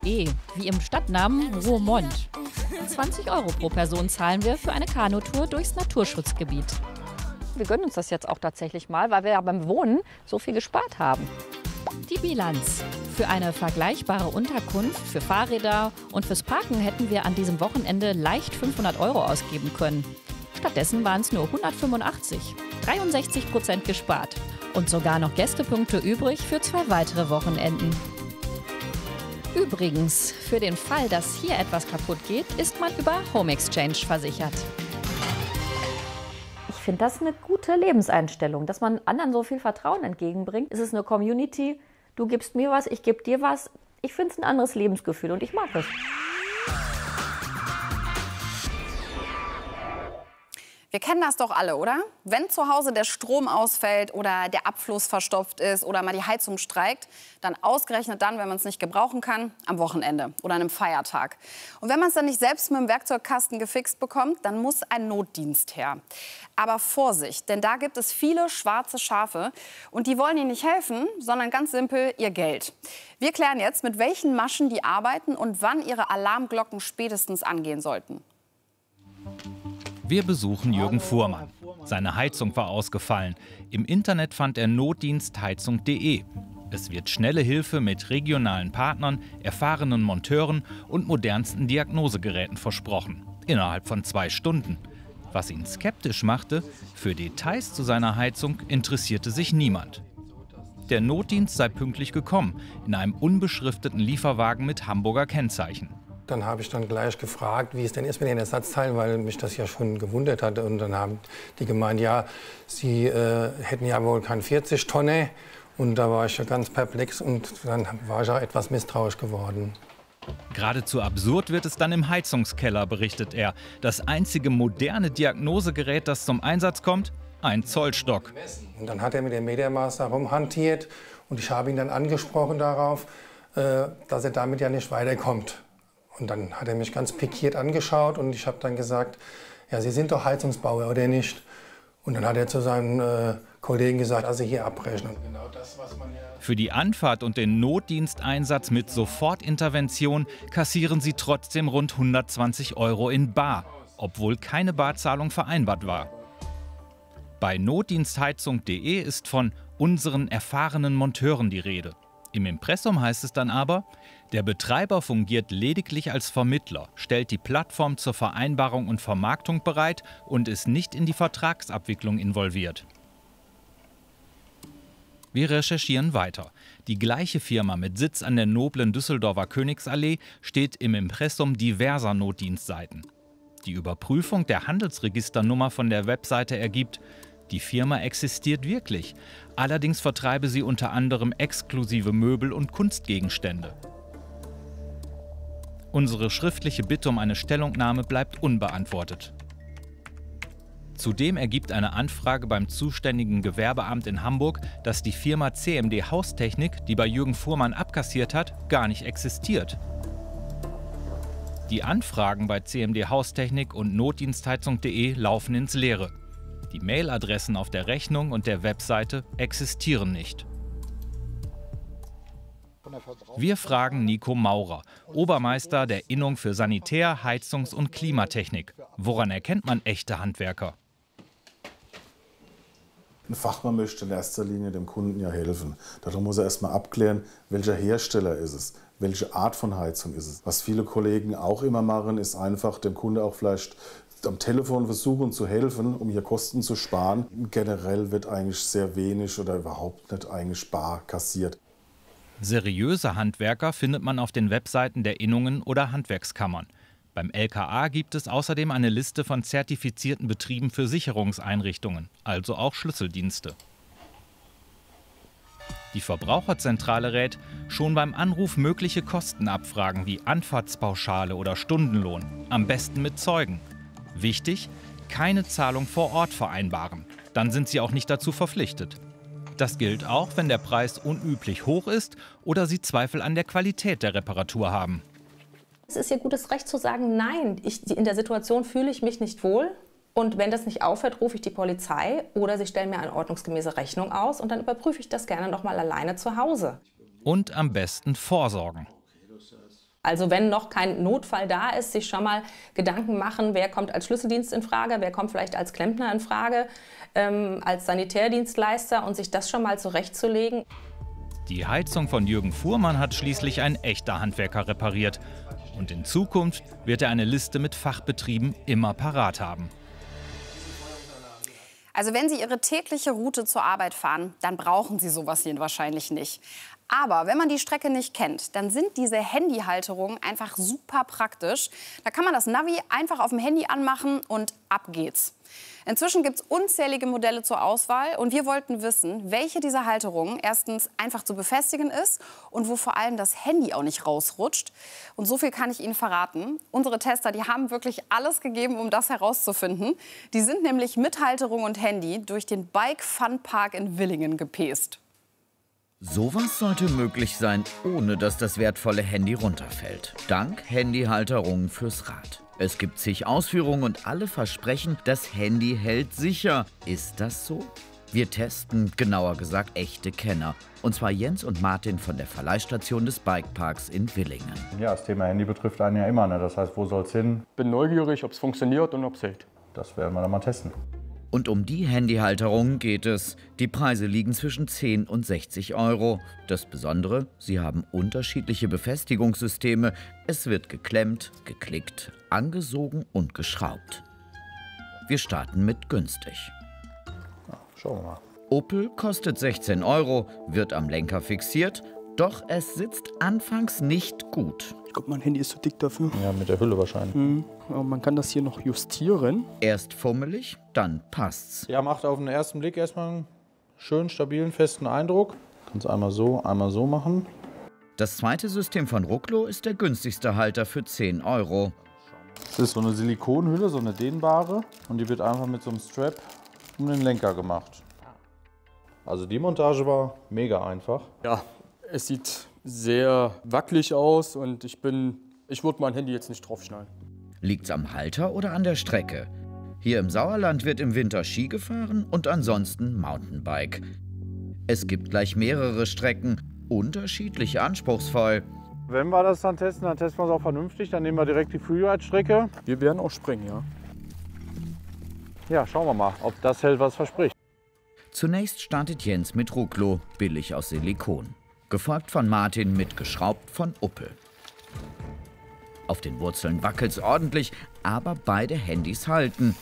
Wie im Stadtnamen Roermond. 20 € pro Person zahlen wir für eine Kanutour durchs Naturschutzgebiet. Wir gönnen uns das jetzt auch tatsächlich mal, weil wir ja beim Wohnen so viel gespart haben. Die Bilanz. Für eine vergleichbare Unterkunft, für Fahrräder und fürs Parken hätten wir an diesem Wochenende leicht 500 € ausgeben können. Stattdessen waren es nur 185. 63% gespart. Und sogar noch Gästepunkte übrig für 2 weitere Wochenenden. Übrigens, für den Fall, dass hier etwas kaputt geht, ist man über Home Exchange versichert. Ich finde das eine gute Lebenseinstellung, dass man anderen so viel Vertrauen entgegenbringt. Es ist eine Community, du gibst mir was, ich gebe dir was. Ich finde es ein anderes Lebensgefühl und ich mag es. Wir kennen das doch alle, oder? Wenn zu Hause der Strom ausfällt oder der Abfluss verstopft ist oder mal die Heizung streikt, dann ausgerechnet dann, wenn man es nicht gebrauchen kann, am Wochenende oder an einem Feiertag. Und wenn man es dann nicht selbst mit dem Werkzeugkasten gefixt bekommt, dann muss ein Notdienst her. Aber Vorsicht, denn da gibt es viele schwarze Schafe und die wollen Ihnen nicht helfen, sondern ganz simpel ihr Geld. Wir klären jetzt, mit welchen Maschen die arbeiten und wann ihre Alarmglocken spätestens angehen sollten. Wir besuchen Jürgen Fuhrmann. Seine Heizung war ausgefallen. Im Internet fand er notdienstheizung.de. Es wird schnelle Hilfe mit regionalen Partnern, erfahrenen Monteuren und modernsten Diagnosegeräten versprochen. Innerhalb von 2 Stunden. Was ihn skeptisch machte, für Details zu seiner Heizung interessierte sich niemand. Der Notdienst sei pünktlich gekommen, in einem unbeschrifteten Lieferwagen mit Hamburger Kennzeichen. Dann habe ich dann gleich gefragt, wie es denn ist mit den Ersatzteilen, weil mich das ja schon gewundert hatte. Und dann haben die gemeint, ja, sie hätten ja wohl keine 40 Tonne. Und da war ich ja ganz perplex und dann war ich auch etwas misstrauisch geworden. Geradezu absurd wird es dann im Heizungskeller, berichtet er. Das einzige moderne Diagnosegerät, das zum Einsatz kommt, ein Zollstock. Und dann hat er mit dem Metermaß rumhantiert und ich habe ihn dann angesprochen darauf, dass er damit ja nicht weiterkommt. Und dann hat er mich ganz pikiert angeschaut und ich habe dann gesagt, ja, Sie sind doch Heizungsbauer, oder nicht? Und dann hat er zu seinen Kollegen gesagt, also hier abrechnen. Genau das, was man ja Für die Anfahrt und den Notdiensteinsatz mit Sofortintervention kassieren sie trotzdem rund 120 € in bar, obwohl keine Barzahlung vereinbart war. Bei notdienstheizung.de ist von unseren erfahrenen Monteuren die Rede. Im Impressum heißt es dann aber, der Betreiber fungiert lediglich als Vermittler, stellt die Plattform zur Vereinbarung und Vermarktung bereit und ist nicht in die Vertragsabwicklung involviert. Wir recherchieren weiter. Die gleiche Firma mit Sitz an der noblen Düsseldorfer Königsallee steht im Impressum diverser Notdienstseiten. Die Überprüfung der Handelsregisternummer von der Webseite ergibt, die Firma existiert wirklich. Allerdings vertreibe sie unter anderem exklusive Möbel und Kunstgegenstände. Unsere schriftliche Bitte um eine Stellungnahme bleibt unbeantwortet. Zudem ergibt eine Anfrage beim zuständigen Gewerbeamt in Hamburg, dass die Firma CMD Haustechnik, die bei Jürgen Fuhrmann abkassiert hat, gar nicht existiert. Die Anfragen bei CMD Haustechnik und notdienstheizung.de laufen ins Leere. Die Mailadressen auf der Rechnung und der Webseite existieren nicht. Wir fragen Nico Maurer, Obermeister der Innung für Sanitär-, Heizungs- und Klimatechnik. Woran erkennt man echte Handwerker? Ein Fachmann möchte in erster Linie dem Kunden ja helfen. Darum muss er erstmal abklären, welcher Hersteller ist es, welche Art von Heizung ist es. Was viele Kollegen auch immer machen, ist einfach dem Kunde auch vielleicht am Telefon versuchen zu helfen, um hier Kosten zu sparen. Generell wird eigentlich sehr wenig oder überhaupt nicht eigentlich bar kassiert. Seriöse Handwerker findet man auf den Webseiten der Innungen oder Handwerkskammern. Beim LKA gibt es außerdem eine Liste von zertifizierten Betrieben für Sicherungseinrichtungen, also auch Schlüsseldienste. Die Verbraucherzentrale rät, schon beim Anruf mögliche Kosten abfragen wie Anfahrtspauschale oder Stundenlohn, am besten mit Zeugen. Wichtig, keine Zahlung vor Ort vereinbaren, dann sind Sie auch nicht dazu verpflichtet. Das gilt auch, wenn der Preis unüblich hoch ist oder Sie Zweifel an der Qualität der Reparatur haben. Es ist Ihr gutes Recht zu sagen, nein, in der Situation fühle ich mich nicht wohl. Und wenn das nicht aufhört, rufe ich die Polizei oder Sie stellen mir eine ordnungsgemäße Rechnung aus und dann überprüfe ich das gerne noch mal alleine zu Hause. Und am besten vorsorgen. Also wenn noch kein Notfall da ist, sich schon mal Gedanken machen, wer kommt als Schlüsseldienst in Frage, wer kommt vielleicht als Klempner in Frage, als Sanitärdienstleister und sich das schon mal zurechtzulegen. Die Heizung von Jürgen Fuhrmann hat schließlich ein echter Handwerker repariert. Und in Zukunft wird er eine Liste mit Fachbetrieben immer parat haben. Also wenn Sie Ihre tägliche Route zur Arbeit fahren, dann brauchen Sie sowas hier wahrscheinlich nicht. Aber wenn man die Strecke nicht kennt, dann sind diese Handyhalterungen einfach super praktisch. Da kann man das Navi einfach auf dem Handy anmachen und ab geht's. Inzwischen gibt es unzählige Modelle zur Auswahl und wir wollten wissen, welche dieser Halterungen erstens einfach zu befestigen ist und wo vor allem das Handy auch nicht rausrutscht. Und so viel kann ich Ihnen verraten. Unsere Tester, die haben wirklich alles gegeben, um das herauszufinden. Die sind nämlich mit Halterung und Handy durch den Bike Fun Park in Villingen gepäst. Sowas sollte möglich sein, ohne dass das wertvolle Handy runterfällt. Dank Handyhalterungen fürs Rad. Es gibt zig Ausführungen und alle versprechen, das Handy hält sicher. Ist das so? Wir testen, genauer gesagt, echte Kenner. Und zwar Jens und Martin von der Verleihstation des Bikeparks in Villingen. Ja, das Thema Handy betrifft einen ja immer. Ne? Das heißt, wo soll es hin? Bin neugierig, ob es funktioniert und ob es hält. Das werden wir dann mal testen. Und um die Handyhalterung geht es. Die Preise liegen zwischen 10 und 60 Euro. Das Besondere, sie haben unterschiedliche Befestigungssysteme. Es wird geklemmt, geklickt, angesogen und geschraubt. Wir starten mit günstig. Ja, schauen wir mal. Opel kostet 16 Euro, wird am Lenker fixiert, doch es sitzt anfangs nicht gut. Ich glaube, mein Handy ist zu dick dafür. Ja, mit der Hülle wahrscheinlich. Aber man kann das hier noch justieren. Erst fummelig, dann passt's. Ja, macht auf den ersten Blick erstmal einen schönen, stabilen, festen Eindruck. Kannst einmal so machen. Das zweite System von Rucklo ist der günstigste Halter für 10 Euro. Das ist so eine Silikonhülle, so eine dehnbare. Und die wird einfach mit so einem Strap um den Lenker gemacht. Also die Montage war mega einfach. Ja, es sieht sehr wackelig aus und ich würde mein Handy jetzt nicht draufschneiden. Liegt's am Halter oder an der Strecke? Hier im Sauerland wird im Winter Ski gefahren und ansonsten Mountainbike. Es gibt gleich mehrere Strecken, unterschiedlich anspruchsvoll. Wenn wir das dann testen wir es auch vernünftig. Dann nehmen wir direkt die Freeride-Strecke. Wir werden auch springen, ja. Ja, schauen wir mal, ob das hält, was verspricht. Zunächst startet Jens mit Rucklo, billig aus Silikon. Gefolgt von Martin mit geschraubt von Opel. Auf den Wurzeln wackelt's ordentlich, aber beide Handys halten.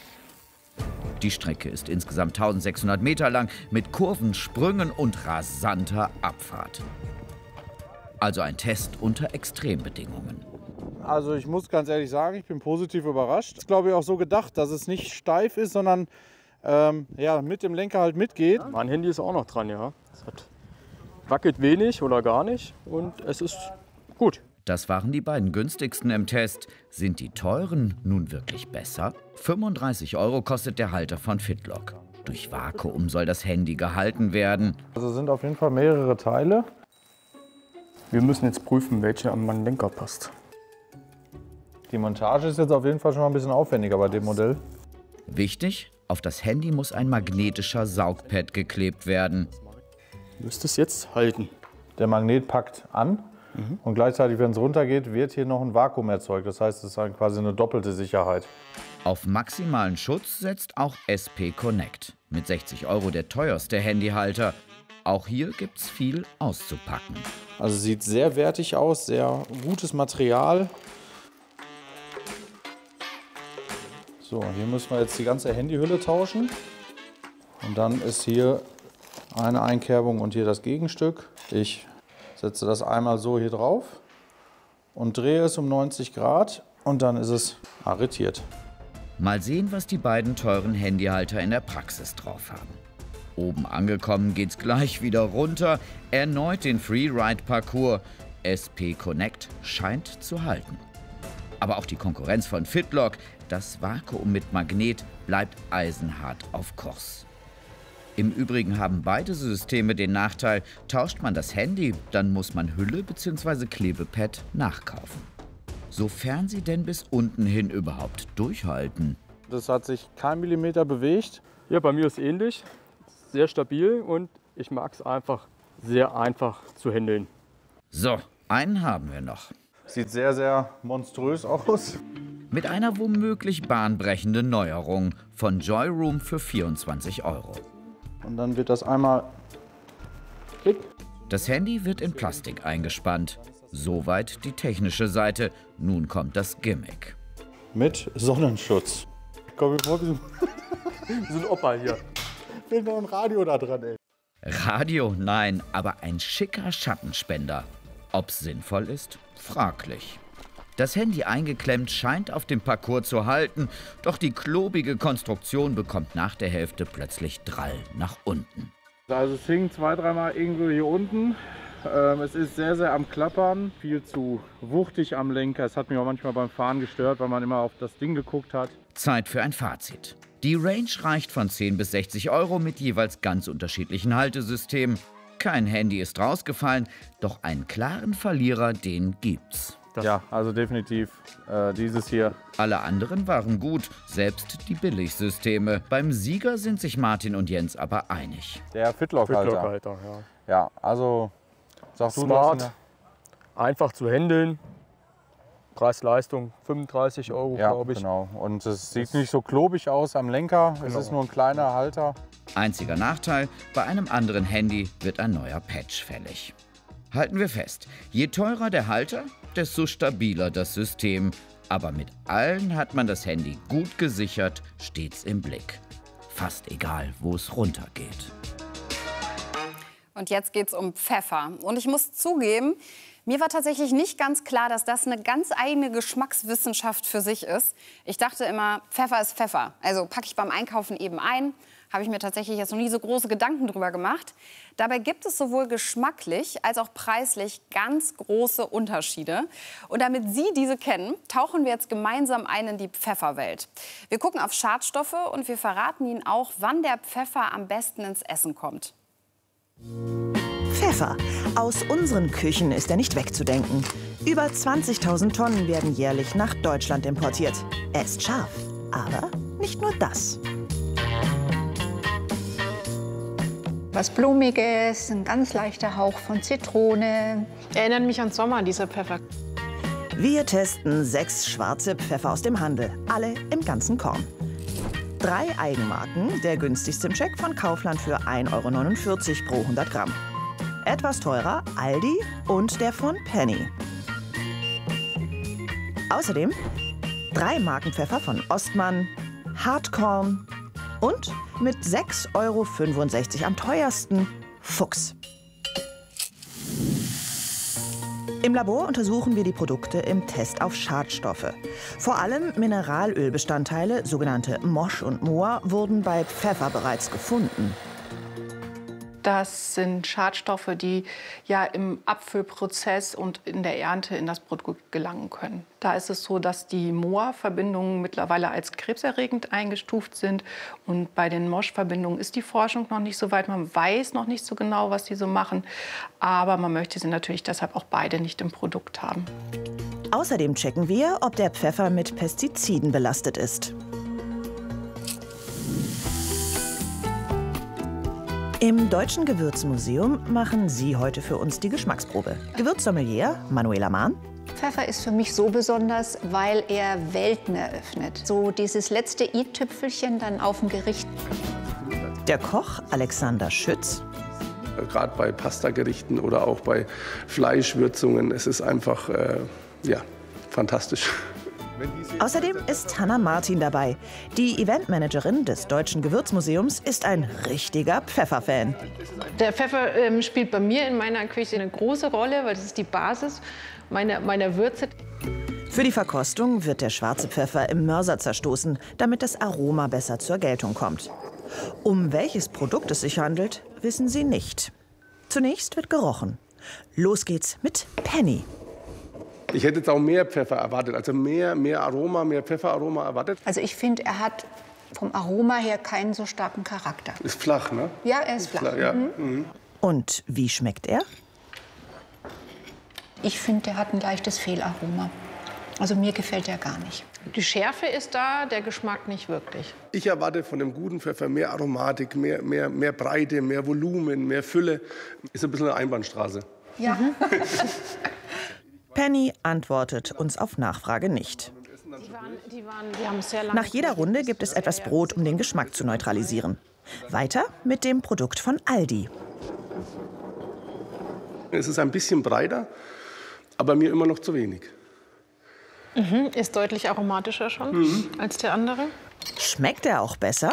Die Strecke ist insgesamt 1600 Meter lang mit Kurven, Sprüngen und rasanter Abfahrt. Also ein Test unter Extrembedingungen. Also ich muss ganz ehrlich sagen, ich bin positiv überrascht. Das ist, glaube ich, auch so gedacht, dass es nicht steif ist, sondern ja, mit dem Lenker halt mitgeht. Mein Handy ist auch noch dran, ja. Es wackelt wenig oder gar nicht und es ist gut. Das waren die beiden günstigsten im Test. Sind die teuren nun wirklich besser? 35 Euro kostet der Halter von Fitlock. Durch Vakuum soll das Handy gehalten werden. Also sind auf jeden Fall mehrere Teile. Wir müssen jetzt prüfen, welche an meinen Lenker passt. Die Montage ist jetzt auf jeden Fall schon mal ein bisschen aufwendiger bei dem Modell. Wichtig, auf das Handy muss ein magnetischer Saugpad geklebt werden. Müsste es jetzt halten. Der Magnet packt an und gleichzeitig, wenn es runtergeht, wird hier noch ein Vakuum erzeugt. Das heißt, es ist halt quasi eine doppelte Sicherheit. Auf maximalen Schutz setzt auch SP Connect. Mit 60 Euro der teuerste Handyhalter. Auch hier gibt's viel auszupacken. Also sieht sehr wertig aus, sehr gutes Material. So, hier müssen wir jetzt die ganze Handyhülle tauschen. Und dann ist hier eine Einkerbung und hier das Gegenstück. Ich setze das einmal so hier drauf und drehe es um 90 Grad und dann ist es arretiert. Mal sehen, was die beiden teuren Handyhalter in der Praxis drauf haben. Oben angekommen geht's gleich wieder runter. Erneut den Freeride-Parcours. SP Connect scheint zu halten. Aber auch die Konkurrenz von Fitlock, das Vakuum mit Magnet, bleibt eisenhart auf Kurs. Im Übrigen haben beide Systeme den Nachteil, tauscht man das Handy, dann muss man Hülle bzw. Klebepad nachkaufen. Sofern sie denn bis unten hin überhaupt durchhalten. Das hat sich kein Millimeter bewegt. Ja, bei mir ist ähnlich. Sehr stabil und ich mag es einfach sehr einfach zu handeln. So, einen haben wir noch. Sieht sehr, sehr monströs aus. Mit einer womöglich bahnbrechenden Neuerung von Joyroom für 24 €. Und dann wird das einmal klick. Das Handy wird in Plastik eingespannt. Soweit die technische Seite. Nun kommt das Gimmick. Mit Sonnenschutz. Komm mir vor, wir sind Opa hier. Fehlt noch ein Radio da dran, ey. Radio? Nein, aber ein schicker Schattenspender. Ob's sinnvoll ist? Fraglich. Das Handy eingeklemmt scheint auf dem Parcours zu halten, doch die klobige Konstruktion bekommt nach der Hälfte plötzlich Drall nach unten. Also es hing 2-3 Mal irgendwo hier unten. Es ist sehr, sehr am Klappern, viel zu wuchtig am Lenker. Es hat mich auch manchmal beim Fahren gestört, weil man immer auf das Ding geguckt hat. Zeit für ein Fazit. Die Range reicht von 10 bis 60 € mit jeweils ganz unterschiedlichen Haltesystemen. Kein Handy ist rausgefallen, doch einen klaren Verlierer, den gibt's. Ja, also definitiv dieses hier. Alle anderen waren gut, selbst die Billigsysteme. Beim Sieger sind sich Martin und Jens aber einig. Der Fitlock-Halter. Ja. Ja, also sagst du smart, das? einfach zu handeln. Preis-Leistung 35 €, Ja, glaube ich. Genau. Und es sieht nicht so klobig aus am Lenker. Es ist nur ein kleiner Halter. Einziger Nachteil, bei einem anderen Handy wird ein neuer Patch fällig. Halten wir fest, je teurer der Halter, desto stabiler das System. Aber mit allen hat man das Handy gut gesichert, stets im Blick. Fast egal, wo es runtergeht. Und jetzt geht's um Pfeffer. Und ich muss zugeben, mir war tatsächlich nicht ganz klar, dass das eine ganz eigene Geschmackswissenschaft für sich ist. Ich dachte immer, Pfeffer ist Pfeffer. Also packe ich beim Einkaufen eben ein. Habe ich mir tatsächlich jetzt noch nie so große Gedanken drüber gemacht. Dabei gibt es sowohl geschmacklich als auch preislich ganz große Unterschiede. Und damit Sie diese kennen, tauchen wir jetzt gemeinsam ein in die Pfefferwelt. Wir gucken auf Schadstoffe und wir verraten Ihnen auch, wann der Pfeffer am besten ins Essen kommt. Pfeffer. Aus unseren Küchen ist er nicht wegzudenken. Über 20.000 Tonnen werden jährlich nach Deutschland importiert. Er ist scharf, aber nicht nur das. Was Blumiges, ein ganz leichter Hauch von Zitrone. Erinnert mich an Sommer, dieser Pfeffer. Wir testen 6 schwarze Pfeffer aus dem Handel, alle im ganzen Korn. 3 Eigenmarken, der günstigste im Check von Kaufland für 1,49 € pro 100 Gramm. Etwas teurer Aldi und der von Penny. Außerdem 3 Marken Pfeffer von Ostmann, Hartkorn und mit 6,65 € am teuersten Fuchs. Im Labor untersuchen wir die Produkte im Test auf Schadstoffe. Vor allem Mineralölbestandteile, sogenannte Mosch und Moa, wurden bei Pfeffer bereits gefunden. Das sind Schadstoffe, die ja im Abfüllprozess und in der Ernte in das Produkt gelangen können. Da ist es so, dass die Moa-Verbindungen mittlerweile als krebserregend eingestuft sind. Und bei den Mosch-Verbindungen ist die Forschung noch nicht so weit. Man weiß noch nicht so genau, was die so machen. Aber man möchte sie natürlich deshalb auch beide nicht im Produkt haben. Außerdem checken wir, ob der Pfeffer mit Pestiziden belastet ist. Im Deutschen Gewürzmuseum machen Sie heute für uns die Geschmacksprobe. Gewürzsommelier Manuela Mahn. Pfeffer ist für mich so besonders, weil er Welten eröffnet. So dieses letzte i-Tüpfelchen dann auf dem Gericht. Der Koch Alexander Schütz. Gerade bei Pastagerichten oder auch bei Fleischwürzungen, es ist einfach ja, fantastisch. Außerdem ist Hanna Martin dabei. Die Eventmanagerin des Deutschen Gewürzmuseums ist ein richtiger Pfefferfan. Der Pfeffer spielt bei mir in meiner Küche eine große Rolle, weil das ist die Basis meiner Würze. Für die Verkostung wird der schwarze Pfeffer im Mörser zerstoßen, damit das Aroma besser zur Geltung kommt. Um welches Produkt es sich handelt, wissen Sie nicht. Zunächst wird gerochen. Los geht's mit Penny. Ich hätte jetzt auch mehr Pfeffer erwartet, also mehr Aroma, mehr Pfefferaroma erwartet. Also ich finde, er hat vom Aroma her keinen so starken Charakter. Ist flach, ne? Ja, er ist flach. Ja. Mhm. Und wie schmeckt er? Ich finde, er hat ein leichtes Fehlaroma. Also mir gefällt er gar nicht. Die Schärfe ist da, der Geschmack nicht wirklich. Ich erwarte von dem guten Pfeffer mehr Aromatik, mehr Breite, mehr Volumen, mehr Fülle. Ist ein bisschen eine Einbahnstraße. Ja. Penny antwortet uns auf Nachfrage nicht. Nach jeder Runde gibt es etwas Brot, um den Geschmack zu neutralisieren. Weiter mit dem Produkt von Aldi. Es ist ein bisschen breiter, aber mir immer noch zu wenig. Ist deutlich aromatischer schon als der andere. Schmeckt er auch besser?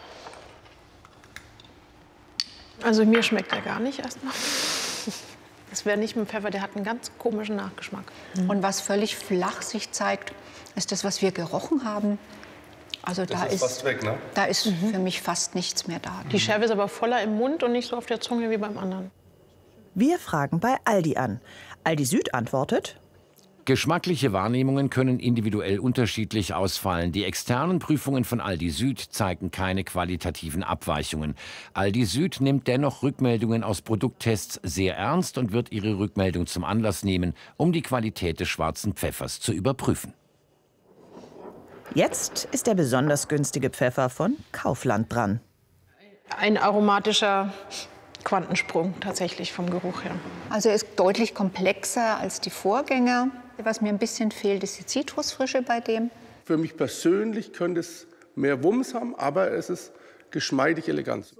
Also mir schmeckt er gar nicht erstmal. Das wäre nicht mit Pfeffer, der hat einen ganz komischen Nachgeschmack. Und was völlig flach sich zeigt, ist das, was wir gerochen haben. Also da ist fast weg, ne? Da ist für mich fast nichts mehr da. Die Schärfe ist aber voller im Mund und nicht so auf der Zunge wie beim anderen. Wir fragen bei Aldi an. Aldi Süd antwortet: Geschmackliche Wahrnehmungen können individuell unterschiedlich ausfallen. Die externen Prüfungen von Aldi Süd zeigen keine qualitativen Abweichungen. Aldi Süd nimmt dennoch Rückmeldungen aus Produkttests sehr ernst und wird ihre Rückmeldung zum Anlass nehmen, um die Qualität des schwarzen Pfeffers zu überprüfen. Jetzt ist der besonders günstige Pfeffer von Kaufland dran. Ein aromatischer Quantensprung tatsächlich vom Geruch her. Also er ist deutlich komplexer als die Vorgänger. Was mir ein bisschen fehlt, ist die Zitrusfrische bei dem. Für mich persönlich könnte es mehr Wumms haben, aber es ist geschmeidig elegant.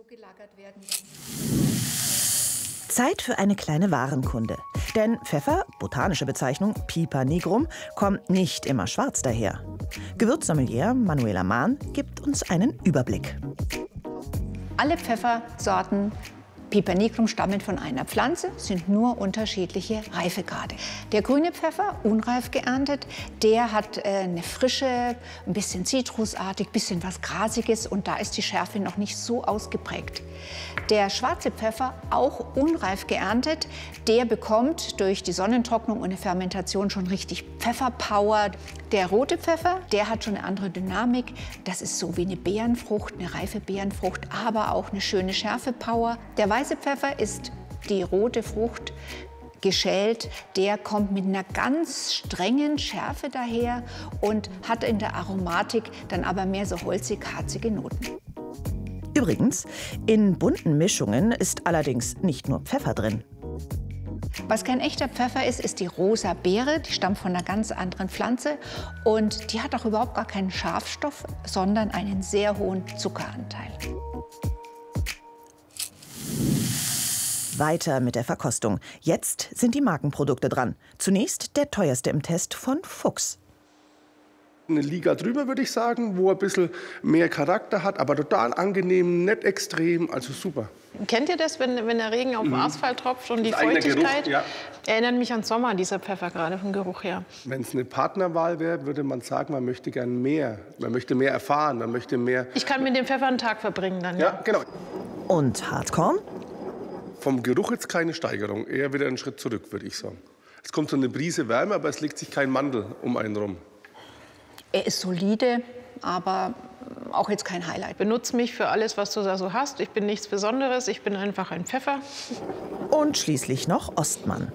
Zeit für eine kleine Warenkunde. Denn Pfeffer, botanische Bezeichnung Piper nigrum, kommt nicht immer schwarz daher. Gewürzsommelier Manuela Mahn gibt uns einen Überblick. Alle Pfeffersorten Piper nigrum stammen von einer Pflanze, sind nur unterschiedliche Reifegrade. Der grüne Pfeffer, unreif geerntet, der hat eine Frische, ein bisschen zitrusartig, ein bisschen was Grasiges und da ist die Schärfe noch nicht so ausgeprägt. Der schwarze Pfeffer, auch unreif geerntet, der bekommt durch die Sonnentrocknung und eine Fermentation schon richtig Pfefferpower. Der rote Pfeffer, der hat schon eine andere Dynamik. Das ist so wie eine Beerenfrucht, eine reife Beerenfrucht, aber auch eine schöne Schärfepower. Der weiße Pfeffer ist die rote Frucht, geschält. Der kommt mit einer ganz strengen Schärfe daher und hat in der Aromatik dann aber mehr so holzig-harzige Noten. Übrigens, in bunten Mischungen ist allerdings nicht nur Pfeffer drin. Was kein echter Pfeffer ist, ist die rosa Beere. Die stammt von einer ganz anderen Pflanze und die hat auch überhaupt gar keinen Schafstoff, sondern einen sehr hohen Zuckeranteil. Weiter mit der Verkostung. Jetzt sind die Markenprodukte dran. Zunächst der teuerste im Test von Fuchs. Eine Liga drüber, würde ich sagen, wo er ein bisschen mehr Charakter hat, aber total angenehm, nicht extrem, also super. Kennt ihr das, wenn der Regen auf den Asphalt tropft und die Das eigene Feuchtigkeit? Geruch, ja. Erinnert mich an Sommer, dieser Pfeffer gerade vom Geruch her. Wenn es eine Partnerwahl wäre, würde man sagen, man möchte gern mehr. Man möchte mehr erfahren, man möchte mehr. Ich kann mit dem Pfeffer einen Tag verbringen dann. Ja, genau. Und Hartkorn? Vom Geruch jetzt keine Steigerung, eher wieder einen Schritt zurück, würde ich sagen. Es kommt so eine Brise Wärme, aber es legt sich kein Mandel um einen rum. Er ist solide, aber auch jetzt kein Highlight. Benutze mich für alles, was du da so hast. Ich bin nichts Besonderes, ich bin einfach ein Pfeffer. Und schließlich noch Ostmann.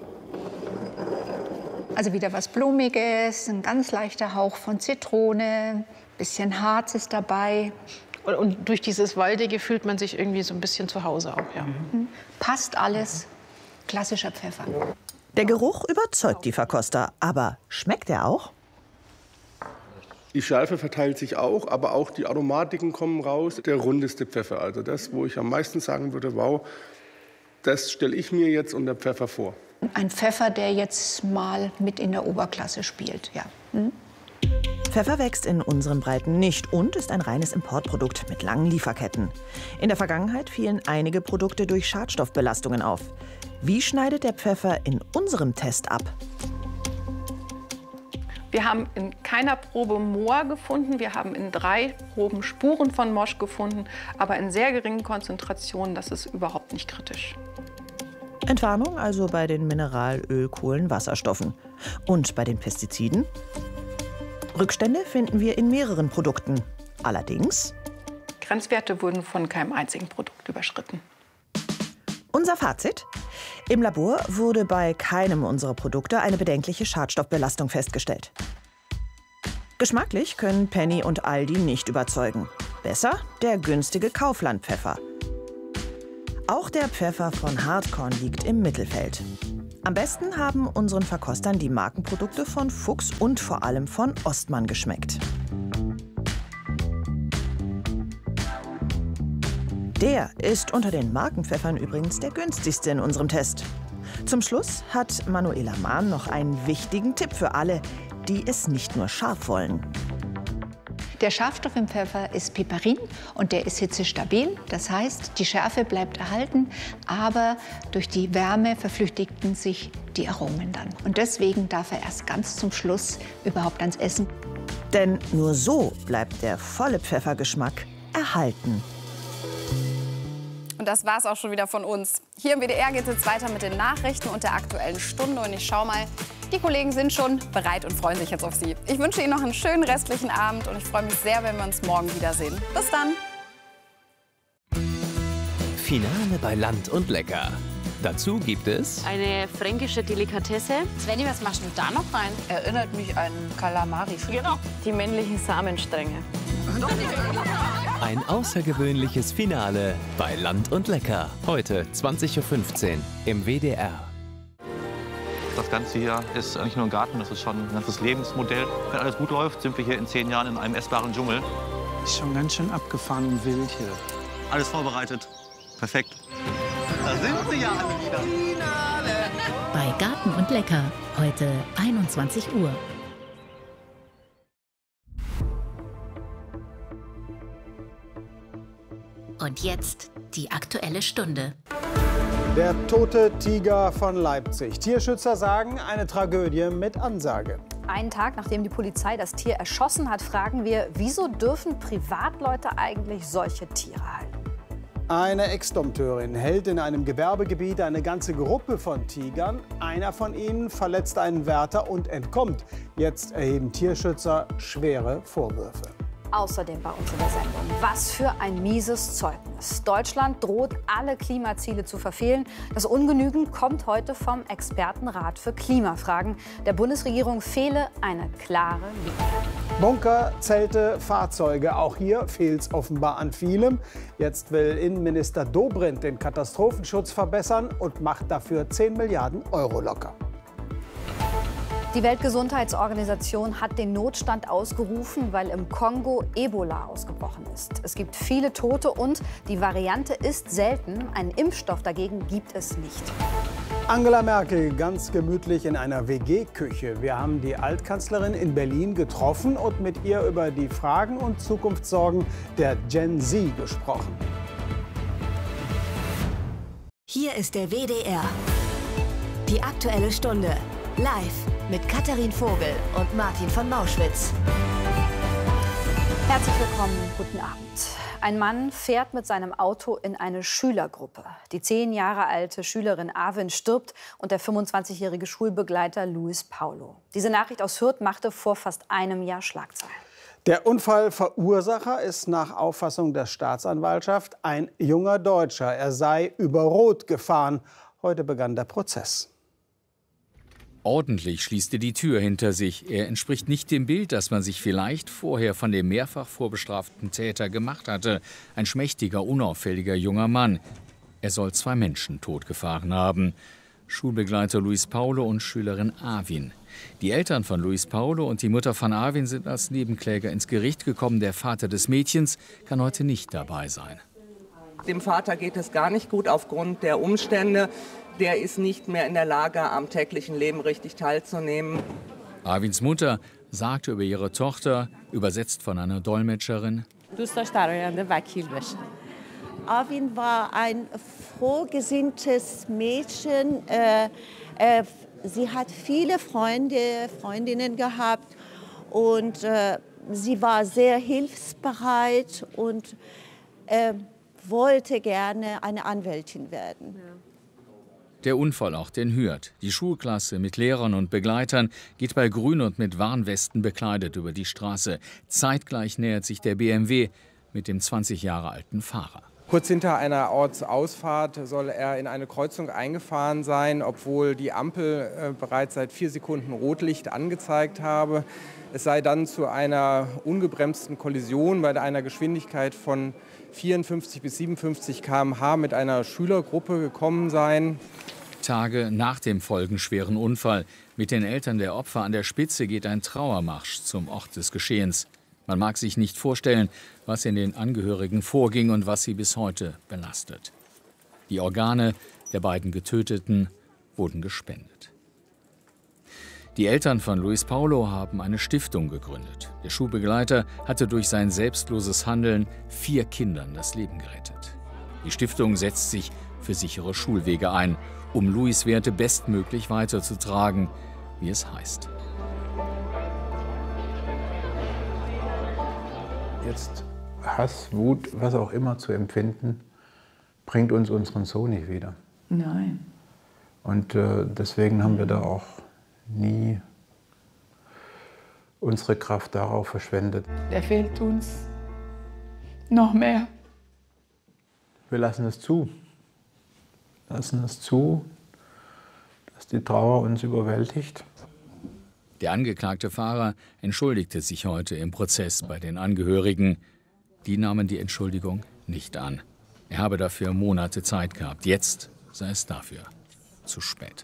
Also wieder was Blumiges, ein ganz leichter Hauch von Zitrone, bisschen Harz ist dabei. Und durch dieses Waldige fühlt man sich irgendwie so ein bisschen zu Hause auch, ja. Passt alles. Klassischer Pfeffer. Der Geruch überzeugt die Verkoster, aber schmeckt er auch? Die Schärfe verteilt sich auch, aber auch die Aromatiken kommen raus. Der rundeste Pfeffer, also das, wo ich am meisten sagen würde, wow, das stelle ich mir jetzt unter Pfeffer vor. Ein Pfeffer, der jetzt mal mit in der Oberklasse spielt, ja. Pfeffer wächst in unseren Breiten nicht und ist ein reines Importprodukt mit langen Lieferketten. In der Vergangenheit fielen einige Produkte durch Schadstoffbelastungen auf. Wie schneidet der Pfeffer in unserem Test ab? Wir haben in keiner Probe Moor gefunden. Wir haben in 3 Proben Spuren von Mosch gefunden, aber in sehr geringen Konzentrationen. Das ist überhaupt nicht kritisch. Entwarnung also bei den Mineral-, Öl-, Kohlen-, Wasserstoffen. Und bei den Pestiziden? Rückstände finden wir in mehreren Produkten. Allerdings Grenzwerte wurden von keinem einzigen Produkt überschritten. unser Fazit? Im Labor wurde bei keinem unserer Produkte eine bedenkliche Schadstoffbelastung festgestellt. Geschmacklich können Penny und Aldi nicht überzeugen. Besser der günstige Kaufland-Pfeffer. Auch der Pfeffer von Hartkorn liegt im Mittelfeld. Am besten haben unseren Verkostern die Markenprodukte von Fuchs und vor allem von Ostmann geschmeckt. Der ist unter den Markenpfeffern übrigens der günstigste in unserem Test. Zum Schluss hat Manuela Mahn noch einen wichtigen Tipp für alle, die es nicht nur scharf wollen. Der Schärfstoff im Pfeffer ist Piperin und der ist hitzestabil. Das heißt, die Schärfe bleibt erhalten, aber durch die Wärme verflüchtigten sich die Aromen dann. Und deswegen darf er erst ganz zum Schluss überhaupt ans Essen. Denn nur so bleibt der volle Pfeffergeschmack erhalten. Und das war's auch schon wieder von uns. Hier im WDR geht es jetzt weiter mit den Nachrichten und der Aktuellen Stunde. Und ich schau mal, die Kollegen sind schon bereit und freuen sich jetzt auf Sie. Ich wünsche Ihnen noch einen schönen restlichen Abend und ich freue mich sehr, wenn wir uns morgen wiedersehen. Bis dann! Finale bei Land und Lecker. Dazu gibt es eine fränkische Delikatesse. Svenny, was machst du da noch rein? Erinnert mich an Kalamari. Genau. Die männlichen Samenstränge. ein außergewöhnliches Finale bei Land und Lecker. Heute 20:15 Uhr im WDR. Das Ganze hier ist nicht nur ein Garten, das ist schon ein ganzes Lebensmodell. Wenn alles gut läuft, sind wir hier in 10 Jahren in einem essbaren Dschungel. Ist schon ganz schön abgefahren und wild hier. Alles vorbereitet. Perfekt. Da sind sie ja alle wieder. Bei Garten und Lecker, heute 21 Uhr. Und jetzt die Aktuelle Stunde. Der tote Tiger von Leipzig. Tierschützer sagen, eine Tragödie mit Ansage. Einen Tag, nachdem die Polizei das Tier erschossen hat, fragen wir, wieso dürfen Privatleute eigentlich solche Tiere halten? Eine Ex-Dompteurin hält in einem Gewerbegebiet eine ganze Gruppe von Tigern. Einer von ihnen verletzt einen Wärter und entkommt. Jetzt erheben Tierschützer schwere Vorwürfe. Außerdem bei uns in der Sendung. Was für ein mieses Zeugnis. Deutschland droht, alle Klimaziele zu verfehlen. Das Ungenügen kommt heute vom Expertenrat für Klimafragen. Der Bundesregierung fehle eine klare Linie. Bunker, Zelte, Fahrzeuge. Auch hier fehlt es offenbar an vielem. Jetzt will Innenminister Dobrindt den Katastrophenschutz verbessern und macht dafür 10 Milliarden Euro locker. Die Weltgesundheitsorganisation hat den Notstand ausgerufen, weil im Kongo Ebola ausgebrochen ist. Es gibt viele Tote und die Variante ist selten. Einen Impfstoff dagegen gibt es nicht. Angela Merkel ganz gemütlich in einer WG-Küche. Wir haben die Altkanzlerin in Berlin getroffen und mit ihr über die Fragen und Zukunftssorgen der Gen Z gesprochen. Hier ist der WDR. Die Aktuelle Stunde. Live mit Katharin Vogel und Martin von Mauschwitz. Herzlich willkommen, guten Abend. Ein Mann fährt mit seinem Auto in eine Schülergruppe. Die 10 Jahre alte Schülerin Arvin stirbt und der 25-jährige Schulbegleiter Luis Paulo. Diese Nachricht aus Hürth machte vor fast einem Jahr Schlagzeilen. Der Unfallverursacher ist nach Auffassung der Staatsanwaltschaft ein junger Deutscher. Er sei über Rot gefahren. Heute begann der Prozess. Ordentlich schließt er die Tür hinter sich. Er entspricht nicht dem Bild, das man sich vielleicht vorher von dem mehrfach vorbestraften Täter gemacht hatte. Ein schmächtiger, unauffälliger junger Mann. Er soll 2 Menschen totgefahren haben. Schulbegleiter Luis Paulo und Schülerin Arvin. Die Eltern von Luis Paulo und die Mutter von Arvin sind als Nebenkläger ins Gericht gekommen. Der Vater des Mädchens kann heute nicht dabei sein. Dem Vater geht es gar nicht gut aufgrund der Umstände. Der ist nicht mehr in der Lage, am täglichen Leben richtig teilzunehmen. Arvins Mutter sagte über ihre Tochter, übersetzt von einer Dolmetscherin: Arvin war ein frohgesinntes Mädchen. Sie hat viele Freundinnen gehabt und sie war sehr hilfsbereit und wollte gerne eine Anwältin werden. Der Unfallort in Hürth. Die Schulklasse mit Lehrern und Begleitern geht bei Grün und mit Warnwesten bekleidet über die Straße. Zeitgleich nähert sich der BMW mit dem 20 Jahre alten Fahrer. Kurz hinter einer Ortsausfahrt soll er in eine Kreuzung eingefahren sein, obwohl die Ampel bereits seit 4 Sekunden Rotlicht angezeigt habe. Es sei dann zu einer ungebremsten Kollision bei einer Geschwindigkeit von 54 bis 57 km/h mit einer Schülergruppe gekommen sein. Tage nach dem folgenschweren Unfall. Mit den Eltern der Opfer an der Spitze geht ein Trauermarsch zum Ort des Geschehens. Man mag sich nicht vorstellen, was in den Angehörigen vorging und was sie bis heute belastet. Die Organe der beiden Getöteten wurden gespendet. Die Eltern von Luis Paulo haben eine Stiftung gegründet. Der Schulbegleiter hatte durch sein selbstloses Handeln 4 Kindern das Leben gerettet. Die Stiftung setzt sich für sichere Schulwege ein, um Luis' Werte bestmöglich weiterzutragen, wie es heißt. Jetzt Hass, Wut, was auch immer zu empfinden, bringt uns unseren Sohn nicht wieder. Nein. Und deswegen haben wir da auch nie unsere Kraft darauf verschwendet. Der fehlt uns noch mehr. Wir lassen es zu. Lassen es zu, dass die Trauer uns überwältigt. Der angeklagte Fahrer entschuldigte sich heute im Prozess bei den Angehörigen. Die nahmen die Entschuldigung nicht an. Er habe dafür Monate Zeit gehabt. Jetzt sei es dafür zu spät.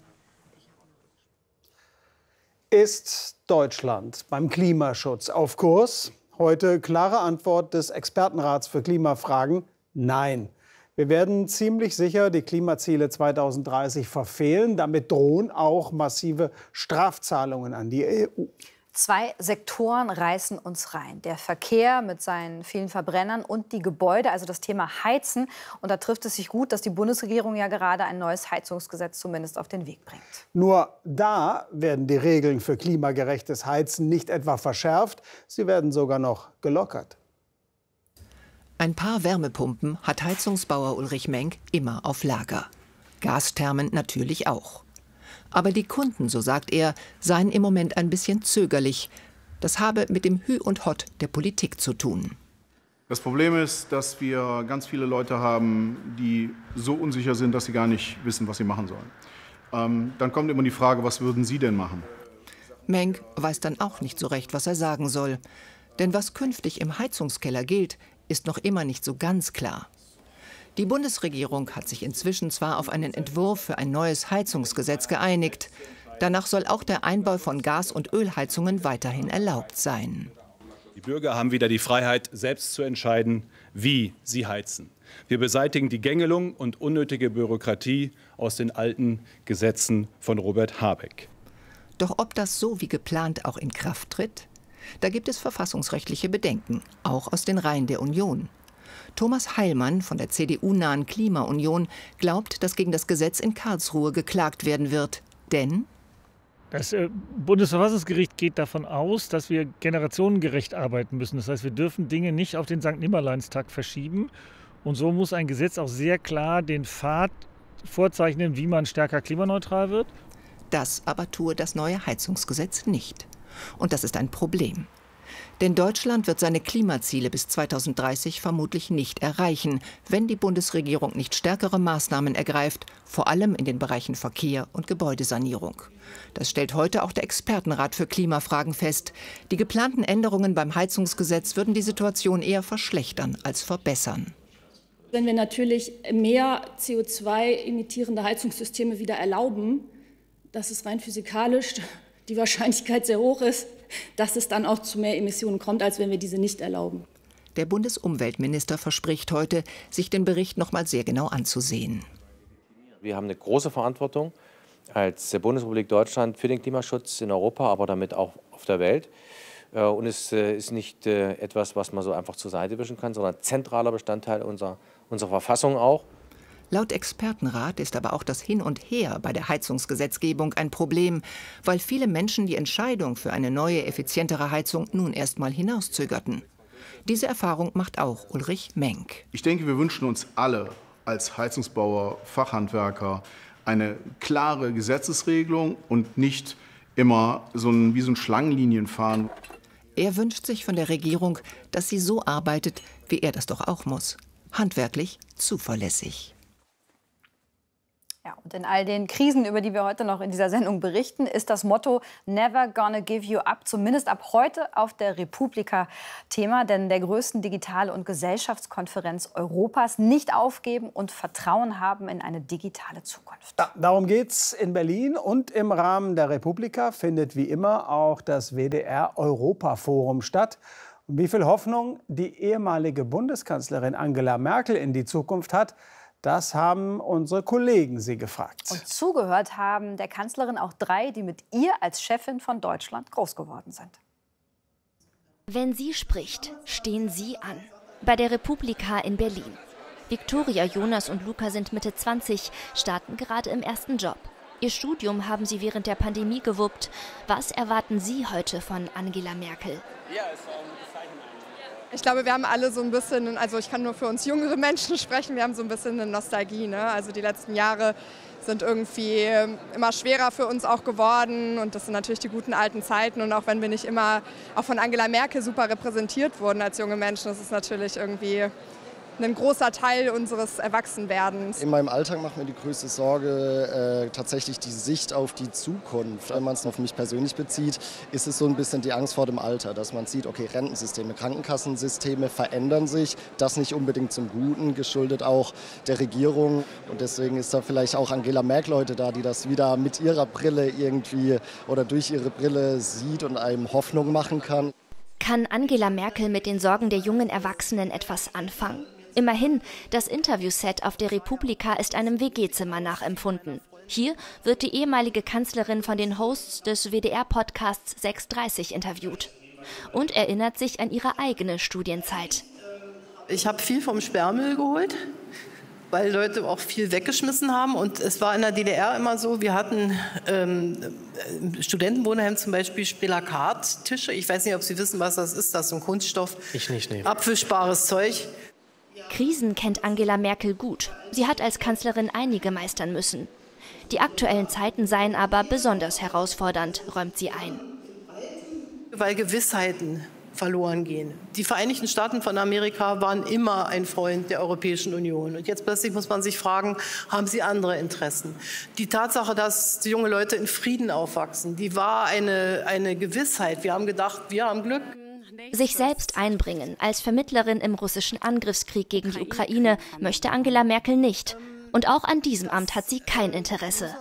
Ist Deutschland beim Klimaschutz auf Kurs? Heute klare Antwort des Expertenrats für Klimafragen: Nein. Wir werden ziemlich sicher die Klimaziele 2030 verfehlen. Damit drohen auch massive Strafzahlungen an die EU. 2 Sektoren reißen uns rein. Der Verkehr mit seinen vielen Verbrennern und die Gebäude, also das Thema Heizen. Und da trifft es sich gut, dass die Bundesregierung ja gerade ein neues Heizungsgesetz zumindest auf den Weg bringt. Nur da werden die Regeln für klimagerechtes Heizen nicht etwa verschärft, sie werden sogar noch gelockert. Ein paar Wärmepumpen hat Heizungsbauer Ulrich Menk immer auf Lager. Gasthermen natürlich auch. Aber die Kunden, so sagt er, seien im Moment ein bisschen zögerlich. Das habe mit dem Hü und Hott der Politik zu tun. Das Problem ist, dass wir ganz viele Leute haben, die so unsicher sind, dass sie gar nicht wissen, was sie machen sollen. Dann kommt immer die Frage, was würden Sie denn machen? Menk weiß dann auch nicht so recht, was er sagen soll. Denn was künftig im Heizungskeller gilt, ist noch immer nicht so ganz klar. Die Bundesregierung hat sich inzwischen zwar auf einen Entwurf für ein neues Heizungsgesetz geeinigt. Danach soll auch der Einbau von Gas- und Ölheizungen weiterhin erlaubt sein. Die Bürger haben wieder die Freiheit, selbst zu entscheiden, wie sie heizen. Wir beseitigen die Gängelung und unnötige Bürokratie aus den alten Gesetzen von Robert Habeck. Doch ob das so wie geplant auch in Kraft tritt? Da gibt es verfassungsrechtliche Bedenken, auch aus den Reihen der Union. Thomas Heilmann von der CDU-nahen Klimaunion glaubt, dass gegen das Gesetz in Karlsruhe geklagt werden wird. Denn das Bundesverfassungsgericht geht davon aus, dass wir generationengerecht arbeiten müssen. Das heißt, wir dürfen Dinge nicht auf den Sankt-Nimmerleins-Tag verschieben. Und so muss ein Gesetz auch sehr klar den Pfad vorzeichnen, wie man stärker klimaneutral wird. Das aber tue das neue Heizungsgesetz nicht. Und das ist ein Problem. Denn Deutschland wird seine Klimaziele bis 2030 vermutlich nicht erreichen, wenn die Bundesregierung nicht stärkere Maßnahmen ergreift, vor allem in den Bereichen Verkehr und Gebäudesanierung. Das stellt heute auch der Expertenrat für Klimafragen fest. Die geplanten Änderungen beim Heizungsgesetz würden die Situation eher verschlechtern als verbessern. Wenn wir natürlich mehr CO2-emittierende Heizungssysteme wieder erlauben, dass es rein physikalisch die Wahrscheinlichkeit sehr hoch ist, dass es dann auch zu mehr Emissionen kommt, als wenn wir diese nicht erlauben. Der Bundesumweltminister verspricht heute, sich den Bericht noch mal sehr genau anzusehen. Wir haben eine große Verantwortung als Bundesrepublik Deutschland für den Klimaschutz in Europa, aber damit auch auf der Welt. Und es ist nicht etwas, was man so einfach zur Seite wischen kann, sondern zentraler Bestandteil unserer Verfassung auch. Laut Expertenrat ist aber auch das Hin und Her bei der Heizungsgesetzgebung ein Problem, weil viele Menschen die Entscheidung für eine neue, effizientere Heizung nun erst mal hinauszögerten. Diese Erfahrung macht auch Ulrich Menk. Ich denke, wir wünschen uns alle als Heizungsbauer, Fachhandwerker eine klare Gesetzesregelung und nicht immer wie so ein Schlangenlinienfahren. Er wünscht sich von der Regierung, dass sie so arbeitet, wie er das doch auch muss. Handwerklich zuverlässig. Ja, und in all den Krisen, über die wir heute noch in dieser Sendung berichten, ist das Motto Never gonna give you up zumindest ab heute auf der Republika Thema, denn der größten Digital- und Gesellschaftskonferenz Europas nicht aufgeben und Vertrauen haben in eine digitale Zukunft. Ja, darum geht's in Berlin und im Rahmen der Republika findet wie immer auch das WDR-Europaforum statt. Und wie viel Hoffnung die ehemalige Bundeskanzlerin Angela Merkel in die Zukunft hat, das haben unsere Kollegen sie gefragt. Und zugehört haben der Kanzlerin auch 3, die mit ihr als Chefin von Deutschland groß geworden sind. Wenn sie spricht, stehen sie an. Bei der Republika in Berlin. Viktoria, Jonas und Luca sind Mitte 20, starten gerade im ersten Job. Ihr Studium haben sie während der Pandemie gewuppt. Was erwarten Sie heute von Angela Merkel? Ich glaube, wir haben alle so ein bisschen, also ich kann nur für uns jüngere Menschen sprechen, wir haben so ein bisschen eine Nostalgie. Ne? Also die letzten Jahre sind irgendwie immer schwerer für uns auch geworden und das sind natürlich die guten alten Zeiten. Und auch wenn wir nicht immer auch von Angela Merkel super repräsentiert wurden als junge Menschen, das ist natürlich irgendwie ein großer Teil unseres Erwachsenwerdens. In meinem Alltag macht mir die größte Sorge tatsächlich die Sicht auf die Zukunft. Wenn man es auf mich persönlich bezieht, ist es so ein bisschen die Angst vor dem Alter, dass man sieht, okay, Rentensysteme, Krankenkassensysteme verändern sich. Das nicht unbedingt zum Guten, geschuldet auch der Regierung. Und deswegen ist da vielleicht auch Angela Merkel heute da, die das wieder mit ihrer Brille irgendwie oder durch ihre Brille sieht und einem Hoffnung machen kann. Kann Angela Merkel mit den Sorgen der jungen Erwachsenen etwas anfangen? Immerhin, das Interviewset auf der Republika ist einem WG-Zimmer nachempfunden. Hier wird die ehemalige Kanzlerin von den Hosts des WDR-Podcasts 630 interviewt und erinnert sich an ihre eigene Studienzeit. Ich habe viel vom Sperrmüll geholt, weil Leute auch viel weggeschmissen haben. Und es war in der DDR immer so, wir hatten im Studentenwohnheim zum Beispiel Spelakat-Tische. Ich weiß nicht, ob Sie wissen, was das ist. Das ist so ein Kunststoff. Ich nicht, nee. Abwischbares Zeug. Krisen kennt Angela Merkel gut. Sie hat als Kanzlerin einige meistern müssen. Die aktuellen Zeiten seien aber besonders herausfordernd, räumt sie ein. Weil Gewissheiten verloren gehen. Die Vereinigten Staaten von Amerika waren immer ein Freund der Europäischen Union. Und jetzt plötzlich muss man sich fragen, haben sie andere Interessen? Die Tatsache, dass die junge Leute in Frieden aufwachsen, die war eine Gewissheit. Wir haben gedacht, wir haben Glück. Sich selbst einbringen als Vermittlerin im russischen Angriffskrieg gegen die Ukraine möchte Angela Merkel nicht. Und auch an diesem Amt hat sie kein Interesse.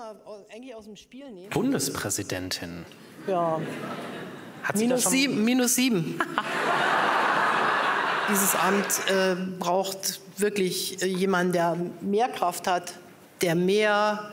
Bundespräsidentin. Ja. Hat sie minus 7. Dieses Amt braucht wirklich jemanden, der mehr Kraft hat, der mehr...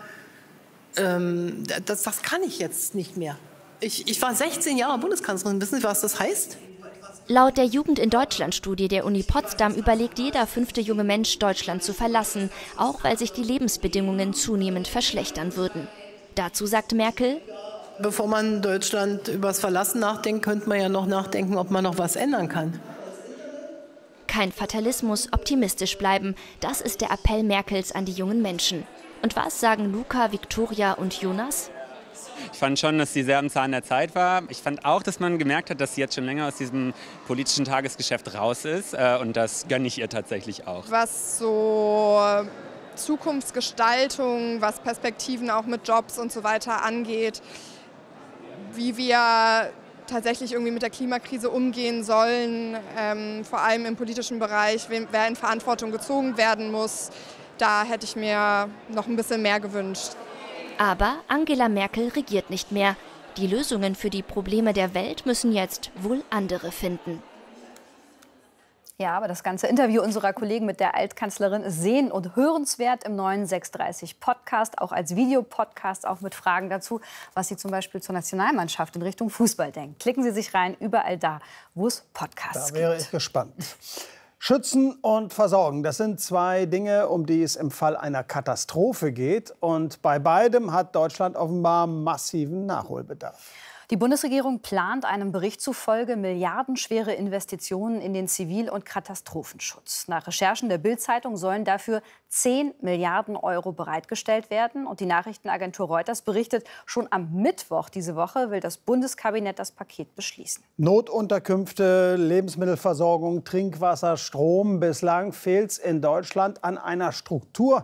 das kann ich jetzt nicht mehr. Ich war 16 Jahre Bundeskanzlerin. Wissen Sie, was das heißt? Laut der Jugend in Deutschland-Studie der Uni Potsdam überlegt jeder 5. junge Mensch, Deutschland zu verlassen, auch weil sich die Lebensbedingungen zunehmend verschlechtern würden. Dazu sagt Merkel: Bevor man Deutschland übers Verlassen nachdenkt, könnte man ja noch nachdenken, ob man noch was ändern kann. Kein Fatalismus, optimistisch bleiben, das ist der Appell Merkels an die jungen Menschen. Und was sagen Luca, Viktoria und Jonas? Ich fand schon, dass sie sehr am Zahn der Zeit war. Ich fand auch, dass man gemerkt hat, dass sie jetzt schon länger aus diesem politischen Tagesgeschäft raus ist. Und das gönne ich ihr tatsächlich auch. Was so Zukunftsgestaltung, was Perspektiven auch mit Jobs und so weiter angeht, wie wir tatsächlich irgendwie mit der Klimakrise umgehen sollen, vor allem im politischen Bereich, wer in Verantwortung gezogen werden muss, da hätte ich mir noch ein bisschen mehr gewünscht. Aber Angela Merkel regiert nicht mehr. Die Lösungen für die Probleme der Welt müssen jetzt wohl andere finden. Ja, aber das ganze Interview unserer Kollegen mit der Altkanzlerin ist sehen- und hörenswert im neuen 630 Podcast, auch als Videopodcast, auch mit Fragen dazu, was Sie zum Beispiel zur Nationalmannschaft in Richtung Fußball denken. Klicken Sie sich rein, überall da, wo es Podcasts gibt. Da wäre ich gespannt. Schützen und versorgen, das sind 2 Dinge, um die es im Fall einer Katastrophe geht. Und bei beidem hat Deutschland offenbar massiven Nachholbedarf. Die Bundesregierung plant einem Bericht zufolge milliardenschwere Investitionen in den Zivil- und Katastrophenschutz. Nach Recherchen der Bild-Zeitung sollen dafür 10 Milliarden Euro bereitgestellt werden. Und die Nachrichtenagentur Reuters berichtet, schon am Mittwoch diese Woche will das Bundeskabinett das Paket beschließen. Notunterkünfte, Lebensmittelversorgung, Trinkwasser, Strom. Bislang fehlt es in Deutschland an einer Struktur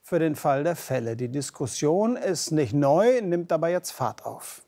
für den Fall der Fälle. Die Diskussion ist nicht neu, nimmt aber jetzt Fahrt auf.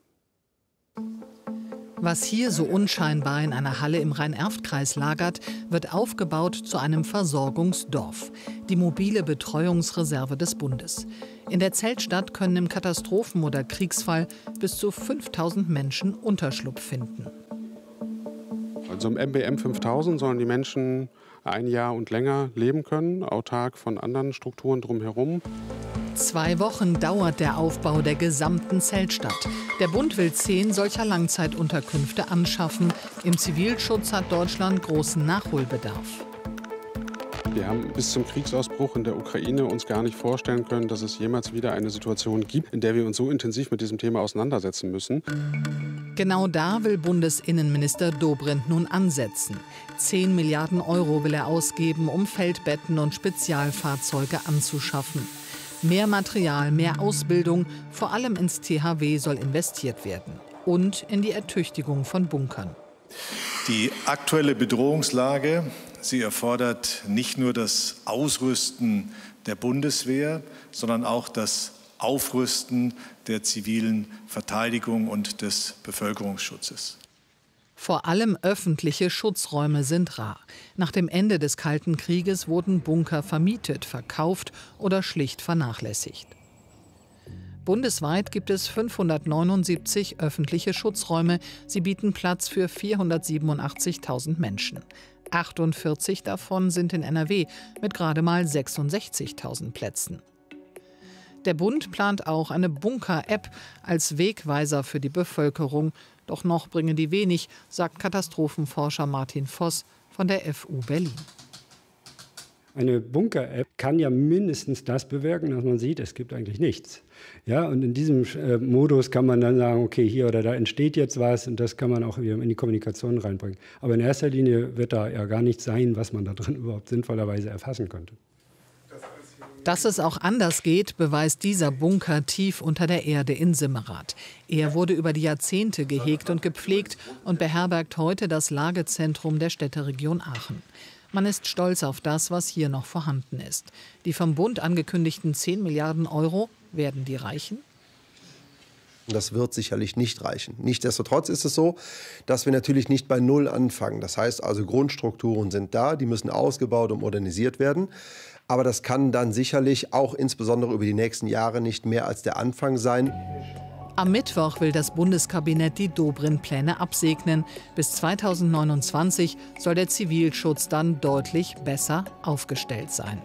Was hier so unscheinbar in einer Halle im Rhein-Erft-Kreis lagert, wird aufgebaut zu einem Versorgungsdorf. Die mobile Betreuungsreserve des Bundes. In der Zeltstadt können im Katastrophen- oder Kriegsfall bis zu 5000 Menschen Unterschlupf finden. Also im MBM 5000 sollen die Menschen ein Jahr und länger leben können, autark von anderen Strukturen drumherum. 2 Wochen dauert der Aufbau der gesamten Zeltstadt. Der Bund will 10 solcher Langzeitunterkünfte anschaffen. Im Zivilschutz hat Deutschland großen Nachholbedarf. Wir haben bis zum Kriegsausbruch in der Ukraine uns gar nicht vorstellen können, dass es jemals wieder eine Situation gibt, in der wir uns so intensiv mit diesem Thema auseinandersetzen müssen. Genau da will Bundesinnenminister Dobrindt nun ansetzen. 10 Milliarden Euro will er ausgeben, um Feldbetten und Spezialfahrzeuge anzuschaffen. Mehr Material, mehr Ausbildung, vor allem ins THW soll investiert werden. Und in die Ertüchtigung von Bunkern. Die aktuelle Bedrohungslage, sie erfordert nicht nur das Ausrüsten der Bundeswehr, sondern auch das Aufrüsten der zivilen Verteidigung und des Bevölkerungsschutzes. Vor allem öffentliche Schutzräume sind rar. Nach dem Ende des Kalten Krieges wurden Bunker vermietet, verkauft oder schlicht vernachlässigt. Bundesweit gibt es 579 öffentliche Schutzräume. Sie bieten Platz für 487.000 Menschen. 48 davon sind in NRW mit gerade mal 66.000 Plätzen. Der Bund plant auch eine Bunker-App als Wegweiser für die Bevölkerung. Doch noch bringen die wenig, sagt Katastrophenforscher Martin Voss von der FU Berlin. Eine Bunker-App kann ja mindestens das bewirken, dass man sieht, es gibt eigentlich nichts. Ja, und in diesem Modus kann man dann sagen, okay, hier oder da entsteht jetzt was und das kann man auch wieder in die Kommunikation reinbringen. Aber in erster Linie wird da ja gar nichts sein, was man da drin überhaupt sinnvollerweise erfassen könnte. Dass es auch anders geht, beweist dieser Bunker tief unter der Erde in Simmerath. Er wurde über die Jahrzehnte gehegt und gepflegt und beherbergt heute das Lagezentrum der Städteregion Aachen. Man ist stolz auf das, was hier noch vorhanden ist. Die vom Bund angekündigten 10 Milliarden Euro, werden die reichen? Das wird sicherlich nicht reichen. Nichtsdestotrotz ist es so, dass wir natürlich nicht bei Null anfangen. Das heißt also, Grundstrukturen sind da, die müssen ausgebaut und modernisiert werden. Aber das kann dann sicherlich auch insbesondere über die nächsten Jahre nicht mehr als der Anfang sein. Am Mittwoch will das Bundeskabinett die Dobrindt-Pläne absegnen. Bis 2029 soll der Zivilschutz dann deutlich besser aufgestellt sein.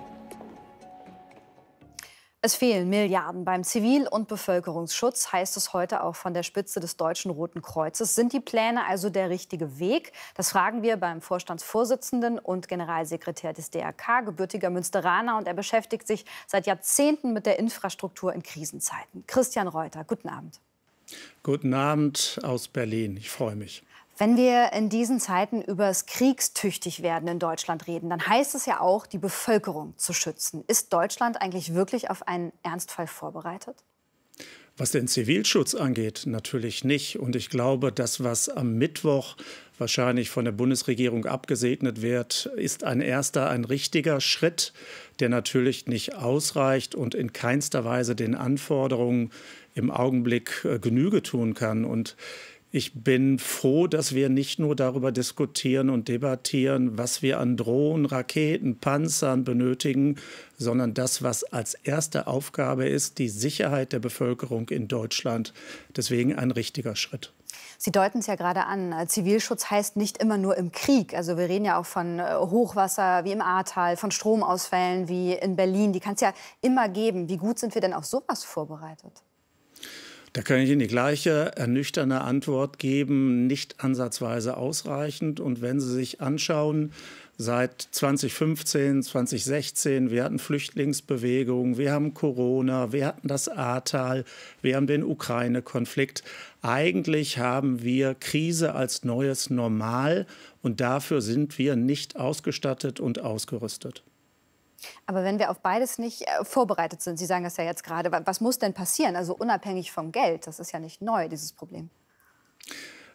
Es fehlen Milliarden beim Zivil- und Bevölkerungsschutz, heißt es heute auch von der Spitze des Deutschen Roten Kreuzes. Sind die Pläne also der richtige Weg? Das fragen wir beim Vorstandsvorsitzenden und Generalsekretär des DRK, gebürtiger Münsteraner. Und er beschäftigt sich seit Jahrzehnten mit der Infrastruktur in Krisenzeiten. Christian Reuter, guten Abend. Guten Abend aus Berlin. Ich freue mich. Wenn wir in diesen Zeiten über das Kriegstüchtig-Werden in Deutschland reden, dann heißt es ja auch, die Bevölkerung zu schützen. Ist Deutschland eigentlich wirklich auf einen Ernstfall vorbereitet? Was den Zivilschutz angeht, natürlich nicht. Und ich glaube, das, was am Mittwoch wahrscheinlich von der Bundesregierung abgesegnet wird, ist ein richtiger Schritt, der natürlich nicht ausreicht und in keinster Weise den Anforderungen im Augenblick Genüge tun kann. Und ich bin froh, dass wir nicht nur darüber diskutieren und debattieren, was wir an Drohnen, Raketen, Panzern benötigen, sondern das, was als erste Aufgabe ist, die Sicherheit der Bevölkerung in Deutschland. Deswegen ein richtiger Schritt. Sie deuten es ja gerade an. Zivilschutz heißt nicht immer nur im Krieg. Also wir reden ja auch von Hochwasser wie im Ahrtal, von Stromausfällen wie in Berlin. Die kann es ja immer geben. Wie gut sind wir denn auf sowas vorbereitet? Da kann ich Ihnen die gleiche ernüchternde Antwort geben, nicht ansatzweise ausreichend. Und wenn Sie sich anschauen, seit 2015, 2016, wir hatten Flüchtlingsbewegungen, wir haben Corona, wir hatten das Ahrtal, wir haben den Ukraine-Konflikt. Eigentlich haben wir Krise als neues Normal und dafür sind wir nicht ausgestattet und ausgerüstet. Aber wenn wir auf beides nicht vorbereitet sind, Sie sagen das ja jetzt gerade, was muss denn passieren? Also unabhängig vom Geld, das ist ja nicht neu, dieses Problem.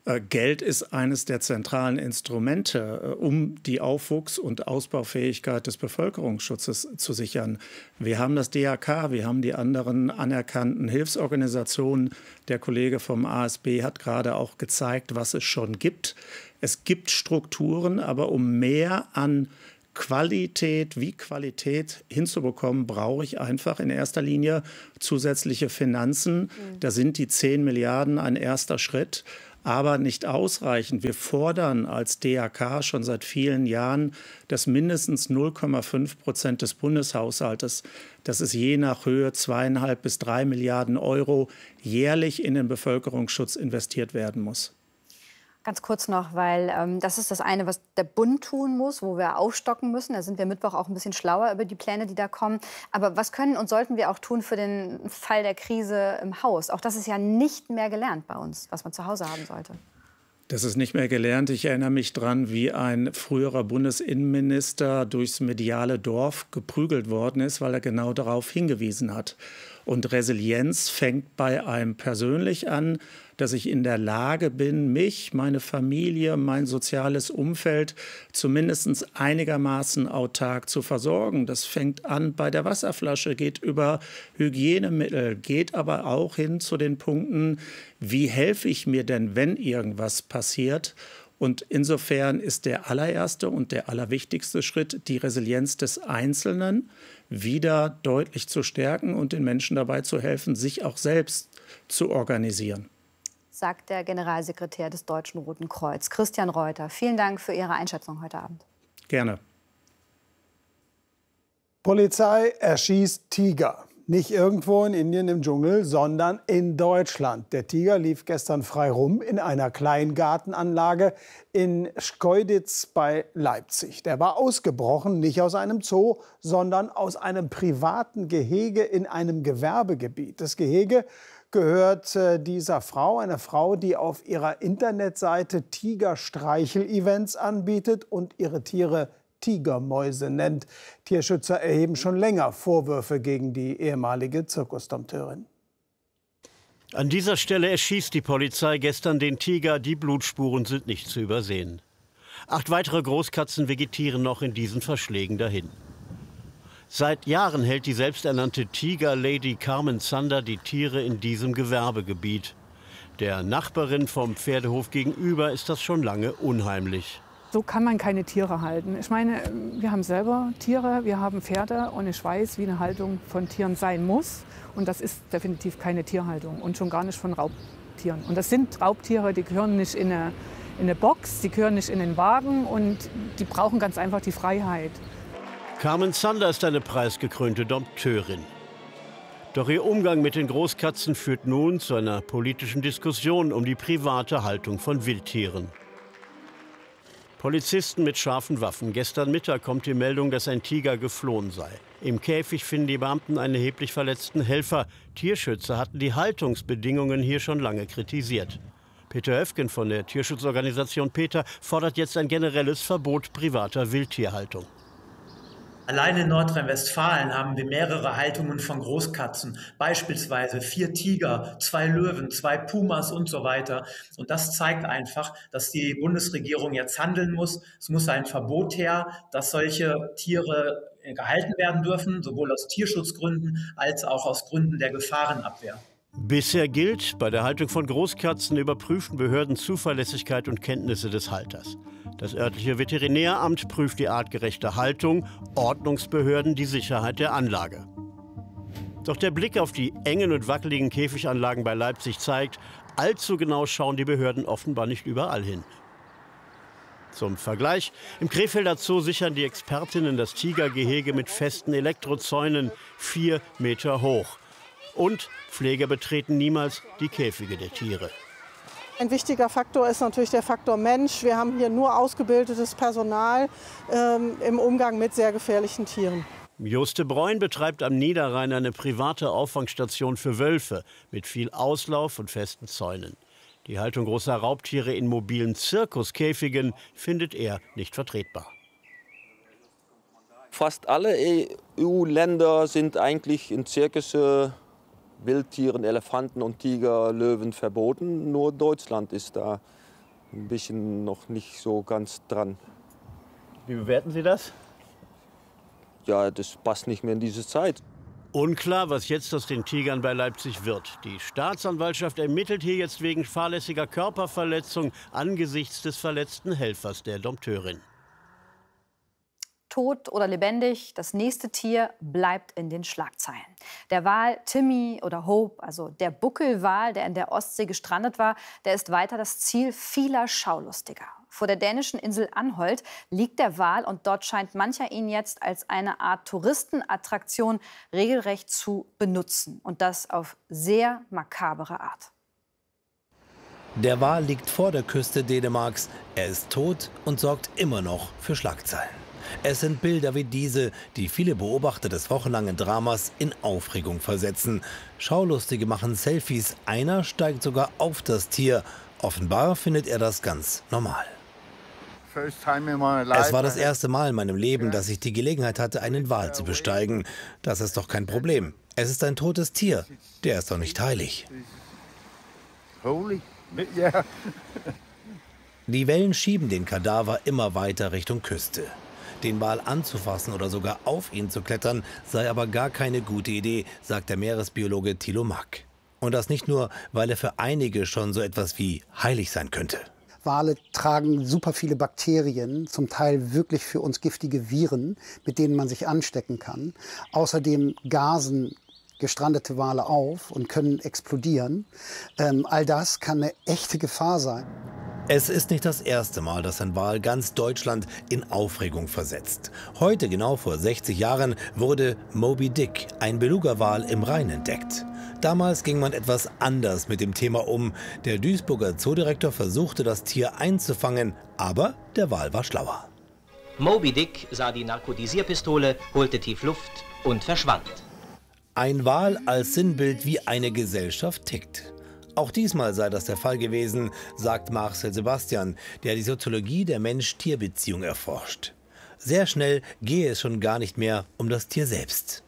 Geld ist eines der zentralen Instrumente, um die Aufwuchs- und Ausbaufähigkeit des Bevölkerungsschutzes zu sichern. Wir haben das DRK, wir haben die anderen anerkannten Hilfsorganisationen. Der Kollege vom ASB hat gerade auch gezeigt, was es schon gibt. Es gibt Strukturen, aber um mehr an Qualität hinzubekommen, brauche ich einfach in erster Linie zusätzliche Finanzen. Da sind die 10 Milliarden ein erster Schritt, aber nicht ausreichend. Wir fordern als DRK schon seit vielen Jahren, dass mindestens 0,5% des Bundeshaushaltes, das ist je nach Höhe 2,5 bis 3 Milliarden Euro, jährlich in den Bevölkerungsschutz investiert werden muss. Ganz kurz noch, weil das ist das eine, was der Bund tun muss, wo wir aufstocken müssen. Da sind wir Mittwoch auch ein bisschen schlauer über die Pläne, die da kommen. Aber was können und sollten wir auch tun für den Fall der Krise im Haus? Auch das ist ja nicht mehr gelernt bei uns, was man zu Hause haben sollte. Das ist nicht mehr gelernt. Ich erinnere mich dran, wie ein früherer Bundesinnenminister durchs mediale Dorf geprügelt worden ist, weil er genau darauf hingewiesen hat. Und Resilienz fängt bei einem persönlich an, dass ich in der Lage bin, mich, meine Familie, mein soziales Umfeld zumindest einigermaßen autark zu versorgen. Das fängt an bei der Wasserflasche, geht über Hygienemittel, geht aber auch hin zu den Punkten, wie helfe ich mir denn, wenn irgendwas passiert? Und insofern ist der allererste und der allerwichtigste Schritt, die Resilienz des Einzelnen wieder deutlich zu stärken und den Menschen dabei zu helfen, sich auch selbst zu organisieren. Sagt der Generalsekretär des Deutschen Roten Kreuz, Christian Reuter. Vielen Dank für Ihre Einschätzung heute Abend. Gerne. Polizei erschießt Tiger. Nicht irgendwo in Indien im Dschungel, sondern in Deutschland. Der Tiger lief gestern frei rum in einer Kleingartenanlage in Schkeuditz bei Leipzig. Der war ausgebrochen, nicht aus einem Zoo, sondern aus einem privaten Gehege in einem Gewerbegebiet. Das Gehege gehört dieser Frau, einer Frau, die auf ihrer Internetseite Tigerstreichel-Events anbietet und ihre Tiere Tigermäuse nennt. Tierschützer erheben schon länger Vorwürfe gegen die ehemalige Zirkusdompteurin. An dieser Stelle erschießt die Polizei gestern den Tiger. Die Blutspuren sind nicht zu übersehen. 8 weitere Großkatzen vegetieren noch in diesen Verschlägen dahin. Seit Jahren hält die selbsternannte Tiger-Lady Carmen Zander die Tiere in diesem Gewerbegebiet. Der Nachbarin vom Pferdehof gegenüber ist das schon lange unheimlich. So kann man keine Tiere halten. Ich meine, wir haben selber Tiere, wir haben Pferde und ich weiß, wie eine Haltung von Tieren sein muss. Und das ist definitiv keine Tierhaltung und schon gar nicht von Raubtieren. Und das sind Raubtiere, die gehören nicht in eine Box, die gehören nicht in den Wagen und die brauchen ganz einfach die Freiheit. Carmen Zander ist eine preisgekrönte Dompteurin. Doch ihr Umgang mit den Großkatzen führt nun zu einer politischen Diskussion um die private Haltung von Wildtieren. Polizisten mit scharfen Waffen. Gestern Mittag kommt die Meldung, dass ein Tiger geflohen sei. Im Käfig finden die Beamten einen erheblich verletzten Helfer. Tierschützer hatten die Haltungsbedingungen hier schon lange kritisiert. Peter Höfgen von der Tierschutzorganisation PETA fordert jetzt ein generelles Verbot privater Wildtierhaltung. Allein in Nordrhein-Westfalen haben wir mehrere Haltungen von Großkatzen, beispielsweise 4 Tiger, 2 Löwen, 2 Pumas und so weiter. Und das zeigt einfach, dass die Bundesregierung jetzt handeln muss. Es muss ein Verbot her, dass solche Tiere gehalten werden dürfen, sowohl aus Tierschutzgründen als auch aus Gründen der Gefahrenabwehr. Bisher gilt, bei der Haltung von Großkatzen überprüfen Behörden Zuverlässigkeit und Kenntnisse des Halters. Das örtliche Veterinäramt prüft die artgerechte Haltung, Ordnungsbehörden die Sicherheit der Anlage. Doch der Blick auf die engen und wackeligen Käfiganlagen bei Leipzig zeigt, allzu genau schauen die Behörden offenbar nicht überall hin. Zum Vergleich, im Krefelder Zoo sichern die Expertinnen das Tigergehege mit festen Elektrozäunen 4 Meter hoch. Und Pfleger betreten niemals die Käfige der Tiere. Ein wichtiger Faktor ist natürlich der Faktor Mensch. Wir haben hier nur ausgebildetes Personal im Umgang mit sehr gefährlichen Tieren. Joste Breun betreibt am Niederrhein eine private Auffangstation für Wölfe mit viel Auslauf und festen Zäunen. Die Haltung großer Raubtiere in mobilen Zirkuskäfigen findet er nicht vertretbar. Fast alle EU-Länder sind eigentlich in Zirkusse Wildtieren, Elefanten und Tiger, Löwen verboten. Nur Deutschland ist da ein bisschen noch nicht so ganz dran. Wie bewerten Sie das? Ja, das passt nicht mehr in diese Zeit. Unklar, was jetzt aus den Tigern bei Leipzig wird. Die Staatsanwaltschaft ermittelt hier jetzt wegen fahrlässiger Körperverletzung angesichts des verletzten Helfers der Dompteurin. Tot oder lebendig, das nächste Tier bleibt in den Schlagzeilen. Der Wal Timmy oder Hope, also der Buckelwal, der in der Ostsee gestrandet war, der ist weiter das Ziel vieler Schaulustiger. Vor der dänischen Insel Anholt liegt der Wal und dort scheint mancher ihn jetzt als eine Art Touristenattraktion regelrecht zu benutzen. Und das auf sehr makabere Art. Der Wal liegt vor der Küste Dänemarks. Er ist tot und sorgt immer noch für Schlagzeilen. Es sind Bilder wie diese, die viele Beobachter des wochenlangen Dramas in Aufregung versetzen. Schaulustige machen Selfies, einer steigt sogar auf das Tier. Offenbar findet er das ganz normal. Es war das erste Mal in meinem Leben, dass ich die Gelegenheit hatte, einen Wal zu besteigen. Das ist doch kein Problem. Es ist ein totes Tier. Der ist doch nicht heilig. Die Wellen schieben den Kadaver immer weiter Richtung Küste. Den Wal anzufassen oder sogar auf ihn zu klettern, sei aber gar keine gute Idee, sagt der Meeresbiologe Thilo Mack. Und das nicht nur, weil er für einige schon so etwas wie heilig sein könnte. Wale tragen super viele Bakterien, zum Teil wirklich für uns giftige Viren, mit denen man sich anstecken kann. Außerdem gasen gestrandete Wale auf und können explodieren. All das kann eine echte Gefahr sein. Es ist nicht das erste Mal, dass ein Wal ganz Deutschland in Aufregung versetzt. Heute, genau vor 60 Jahren, wurde Moby Dick, ein Beluga-Wal, im Rhein entdeckt. Damals ging man etwas anders mit dem Thema um. Der Duisburger Zoodirektor versuchte, das Tier einzufangen, aber der Wal war schlauer. Moby Dick sah die Narkotisierpistole, holte tief Luft und verschwand. Ein Wal als Sinnbild, wie eine Gesellschaft tickt. Auch diesmal sei das der Fall gewesen, sagt Marcel Sebastian, der die Soziologie der Mensch-Tier-Beziehung erforscht. Sehr schnell gehe es schon gar nicht mehr um das Tier selbst.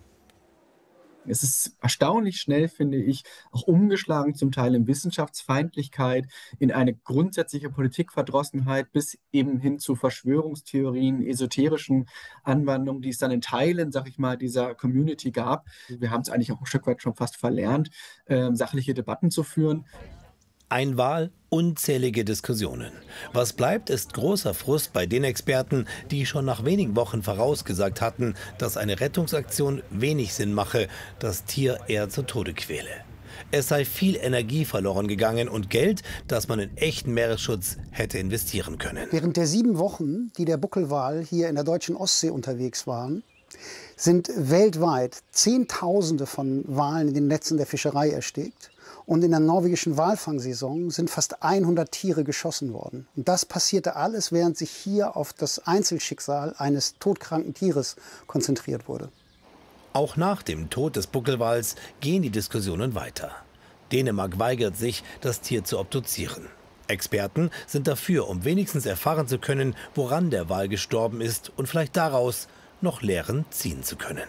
Es ist erstaunlich schnell, finde ich, auch umgeschlagen, zum Teil in Wissenschaftsfeindlichkeit, in eine grundsätzliche Politikverdrossenheit bis eben hin zu Verschwörungstheorien, esoterischen Anwandlungen, die es dann in Teilen, sag ich mal, dieser Community gab. Wir haben es eigentlich auch ein Stück weit schon fast verlernt, sachliche Debatten zu führen. Ein Wal, unzählige Diskussionen. Was bleibt, ist großer Frust bei den Experten, die schon nach wenigen Wochen vorausgesagt hatten, dass eine Rettungsaktion wenig Sinn mache, das Tier eher zu Tode quäle. Es sei viel Energie verloren gegangen und Geld, das man in echten Meeresschutz hätte investieren können. Während der 7 Wochen, die der Buckelwal hier in der deutschen Ostsee unterwegs waren, sind weltweit Zehntausende von Walen in den Netzen der Fischerei erstickt. Und in der norwegischen Walfangsaison sind fast 100 Tiere geschossen worden. Und das passierte alles, während sich hier auf das Einzelschicksal eines todkranken Tieres konzentriert wurde. Auch nach dem Tod des Buckelwals gehen die Diskussionen weiter. Dänemark weigert sich, das Tier zu obduzieren. Experten sind dafür, um wenigstens erfahren zu können, woran der Wal gestorben ist und vielleicht daraus noch Lehren ziehen zu können.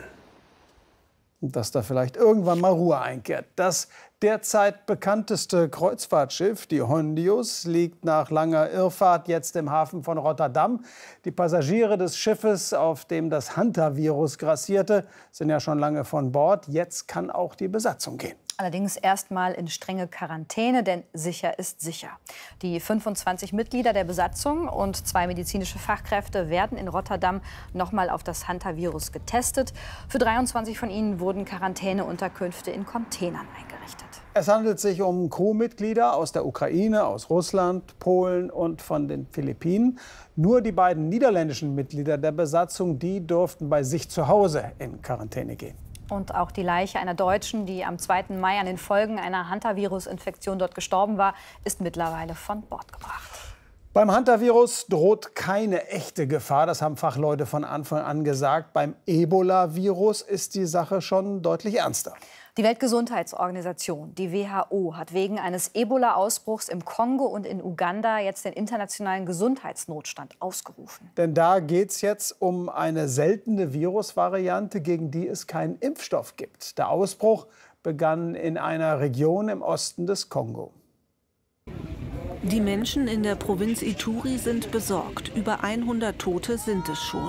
Dass da vielleicht irgendwann mal Ruhe einkehrt. Das derzeit bekannteste Kreuzfahrtschiff, die Hondius, liegt nach langer Irrfahrt jetzt im Hafen von Rotterdam. Die Passagiere des Schiffes, auf dem das Hantavirus grassierte, sind ja schon lange von Bord. Jetzt kann auch die Besatzung gehen. Allerdings erstmal in strenge Quarantäne, denn sicher ist sicher. Die 25 Mitglieder der Besatzung und 2 medizinische Fachkräfte werden in Rotterdam nochmal auf das Hantavirus getestet. Für 23 von ihnen wurden Quarantäneunterkünfte in Containern eingerichtet. Es handelt sich um Crewmitglieder aus der Ukraine, aus Russland, Polen und von den Philippinen. Nur die beiden niederländischen Mitglieder der Besatzung, die durften bei sich zu Hause in Quarantäne gehen. Und auch die Leiche einer Deutschen, die am 2. Mai an den Folgen einer Hantavirus-Infektion dort gestorben war, ist mittlerweile von Bord gebracht. Beim Hantavirus droht keine echte Gefahr, das haben Fachleute von Anfang an gesagt. Beim Ebola-Virus ist die Sache schon deutlich ernster. Die Weltgesundheitsorganisation, die WHO, hat wegen eines Ebola-Ausbruchs im Kongo und in Uganda jetzt den internationalen Gesundheitsnotstand ausgerufen. Denn da geht es jetzt um eine seltene Virusvariante, gegen die es keinen Impfstoff gibt. Der Ausbruch begann in einer Region im Osten des Kongo. Die Menschen in der Provinz Ituri sind besorgt. Über 100 Tote sind es schon.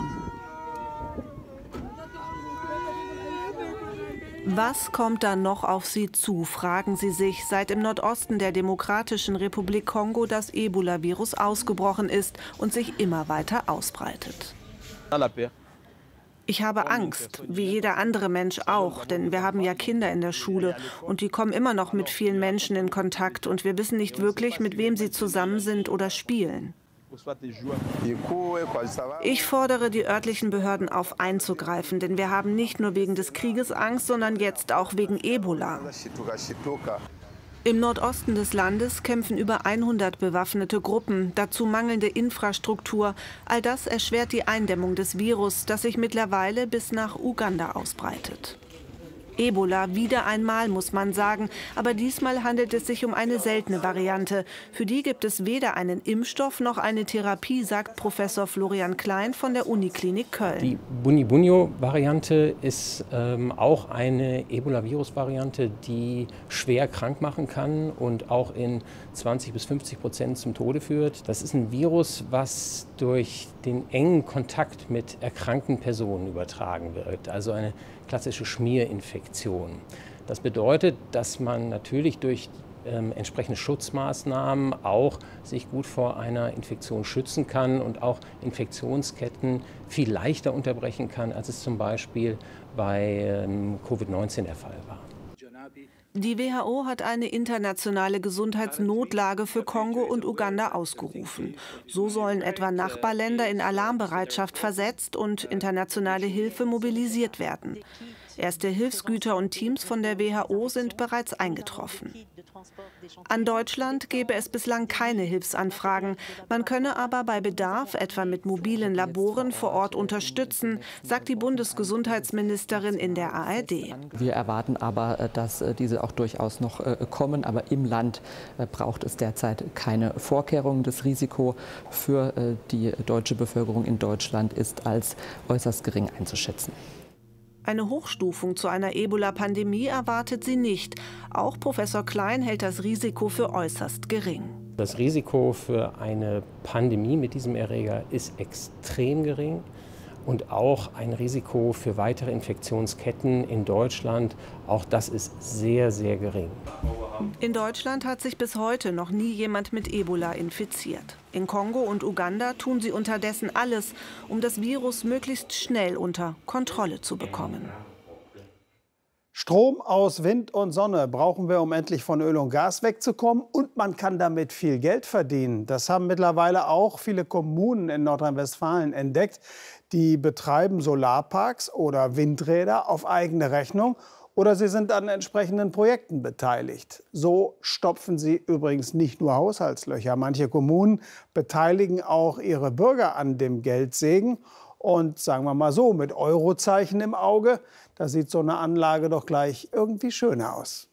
Was kommt da noch auf sie zu, fragen sie sich, seit im Nordosten der Demokratischen Republik Kongo das Ebola-Virus ausgebrochen ist und sich immer weiter ausbreitet. Ich habe Angst, wie jeder andere Mensch auch, denn wir haben ja Kinder in der Schule und die kommen immer noch mit vielen Menschen in Kontakt und wir wissen nicht wirklich, mit wem sie zusammen sind oder spielen. Ich fordere die örtlichen Behörden auf, einzugreifen, denn wir haben nicht nur wegen des Krieges Angst, sondern jetzt auch wegen Ebola. Im Nordosten des Landes kämpfen über 100 bewaffnete Gruppen, dazu mangelnde Infrastruktur. All das erschwert die Eindämmung des Virus, das sich mittlerweile bis nach Uganda ausbreitet. Ebola wieder einmal, muss man sagen, aber diesmal handelt es sich um eine seltene Variante. Für die gibt es weder einen Impfstoff noch eine Therapie, sagt Professor Florian Klein von der Uniklinik Köln. Die Bunibunio-Variante ist auch eine Ebola-Virus-Variante, die schwer krank machen kann und auch in 20 bis 50% zum Tode führt. Das ist ein Virus, was durch den engen Kontakt mit erkrankten Personen übertragen wird, also eine klassische Schmierinfektion. Das bedeutet, dass man natürlich durch entsprechende Schutzmaßnahmen auch sich gut vor einer Infektion schützen kann und auch Infektionsketten viel leichter unterbrechen kann, als es zum Beispiel bei Covid-19 der Fall war. Die WHO hat eine internationale Gesundheitsnotlage für Kongo und Uganda ausgerufen. So sollen etwa Nachbarländer in Alarmbereitschaft versetzt und internationale Hilfe mobilisiert werden. Erste Hilfsgüter und Teams von der WHO sind bereits eingetroffen. An Deutschland gebe es bislang keine Hilfsanfragen. Man könne aber bei Bedarf, etwa mit mobilen Laboren vor Ort unterstützen, sagt die Bundesgesundheitsministerin in der ARD. Wir erwarten aber, dass diese auch durchaus noch kommen. Aber im Land braucht es derzeit keine Vorkehrungen. Das Risiko für die deutsche Bevölkerung in Deutschland ist als äußerst gering einzuschätzen. Eine Hochstufung zu einer Ebola-Pandemie erwartet sie nicht. Auch Professor Klein hält das Risiko für äußerst gering. Das Risiko für eine Pandemie mit diesem Erreger ist extrem gering. Und auch ein Risiko für weitere Infektionsketten in Deutschland, auch das ist sehr, sehr gering. In Deutschland hat sich bis heute noch nie jemand mit Ebola infiziert. In Kongo und Uganda tun sie unterdessen alles, um das Virus möglichst schnell unter Kontrolle zu bekommen. Strom aus Wind und Sonne brauchen wir, um endlich von Öl und Gas wegzukommen. Und man kann damit viel Geld verdienen. Das haben mittlerweile auch viele Kommunen in Nordrhein-Westfalen entdeckt. Die betreiben Solarparks oder Windräder auf eigene Rechnung oder sie sind an entsprechenden Projekten beteiligt. So stopfen sie übrigens nicht nur Haushaltslöcher. Manche Kommunen beteiligen auch ihre Bürger an dem Geldsegen. Und sagen wir mal so, mit Eurozeichen im Auge, da sieht so eine Anlage doch gleich irgendwie schöner aus.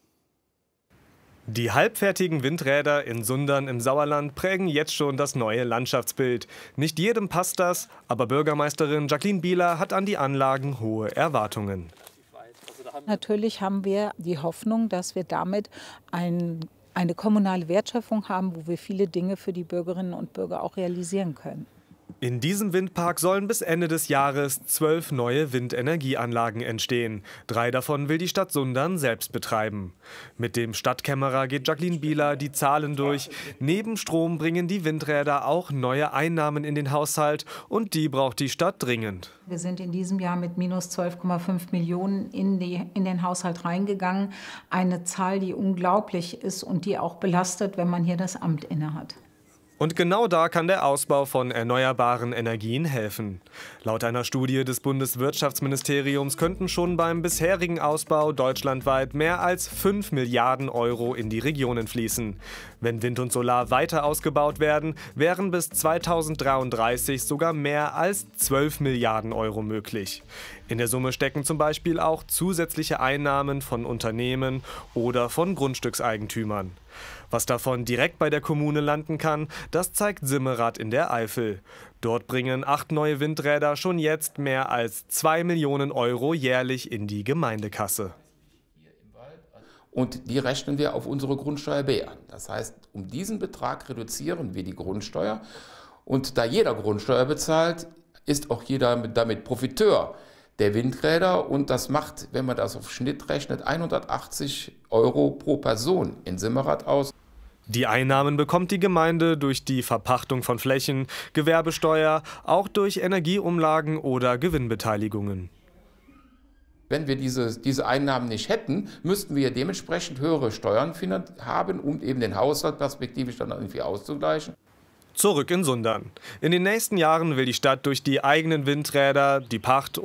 Die halbfertigen Windräder in Sundern im Sauerland prägen jetzt schon das neue Landschaftsbild. Nicht jedem passt das, aber Bürgermeisterin Jacqueline Bieler hat an die Anlagen hohe Erwartungen. Natürlich haben wir die Hoffnung, dass wir damit eine kommunale Wertschöpfung haben, wo wir viele Dinge für die Bürgerinnen und Bürger auch realisieren können. In diesem Windpark sollen bis Ende des Jahres 12 neue Windenergieanlagen entstehen. 3 davon will die Stadt Sundern selbst betreiben. Mit dem Stadtkämmerer geht Jacqueline Bieler die Zahlen durch. Neben Strom bringen die Windräder auch neue Einnahmen in den Haushalt und die braucht die Stadt dringend. Wir sind in diesem Jahr mit minus 12,5 Millionen in den Haushalt reingegangen. Eine Zahl, die unglaublich ist und die auch belastet, wenn man hier das Amt innehat. Und genau da kann der Ausbau von erneuerbaren Energien helfen. Laut einer Studie des Bundeswirtschaftsministeriums könnten schon beim bisherigen Ausbau deutschlandweit mehr als 5 Milliarden Euro in die Regionen fließen. Wenn Wind und Solar weiter ausgebaut werden, wären bis 2033 sogar mehr als 12 Milliarden Euro möglich. In der Summe stecken zum Beispiel auch zusätzliche Einnahmen von Unternehmen oder von Grundstückseigentümern. Was davon direkt bei der Kommune landen kann, das zeigt Simmerath in der Eifel. Dort bringen 8 neue Windräder schon jetzt mehr als 2 Millionen Euro jährlich in die Gemeindekasse. und die rechnen wir auf unsere Grundsteuer B an. Das heißt, um diesen Betrag reduzieren wir die Grundsteuer und da jeder Grundsteuer bezahlt, ist auch jeder damit Profiteur der Windräder und das macht, wenn man das auf Schnitt rechnet, 180 € pro Person in Simmerath aus. Die Einnahmen bekommt die Gemeinde durch die Verpachtung von Flächen, Gewerbesteuer, auch durch Energieumlagen oder Gewinnbeteiligungen. Wenn wir diese Einnahmen nicht hätten, müssten wir dementsprechend höhere Steuern haben, um eben den Haushalt perspektivisch dann irgendwie auszugleichen. Zurück in Sundern. In den nächsten Jahren will die Stadt durch die eigenen Windräder, die Pacht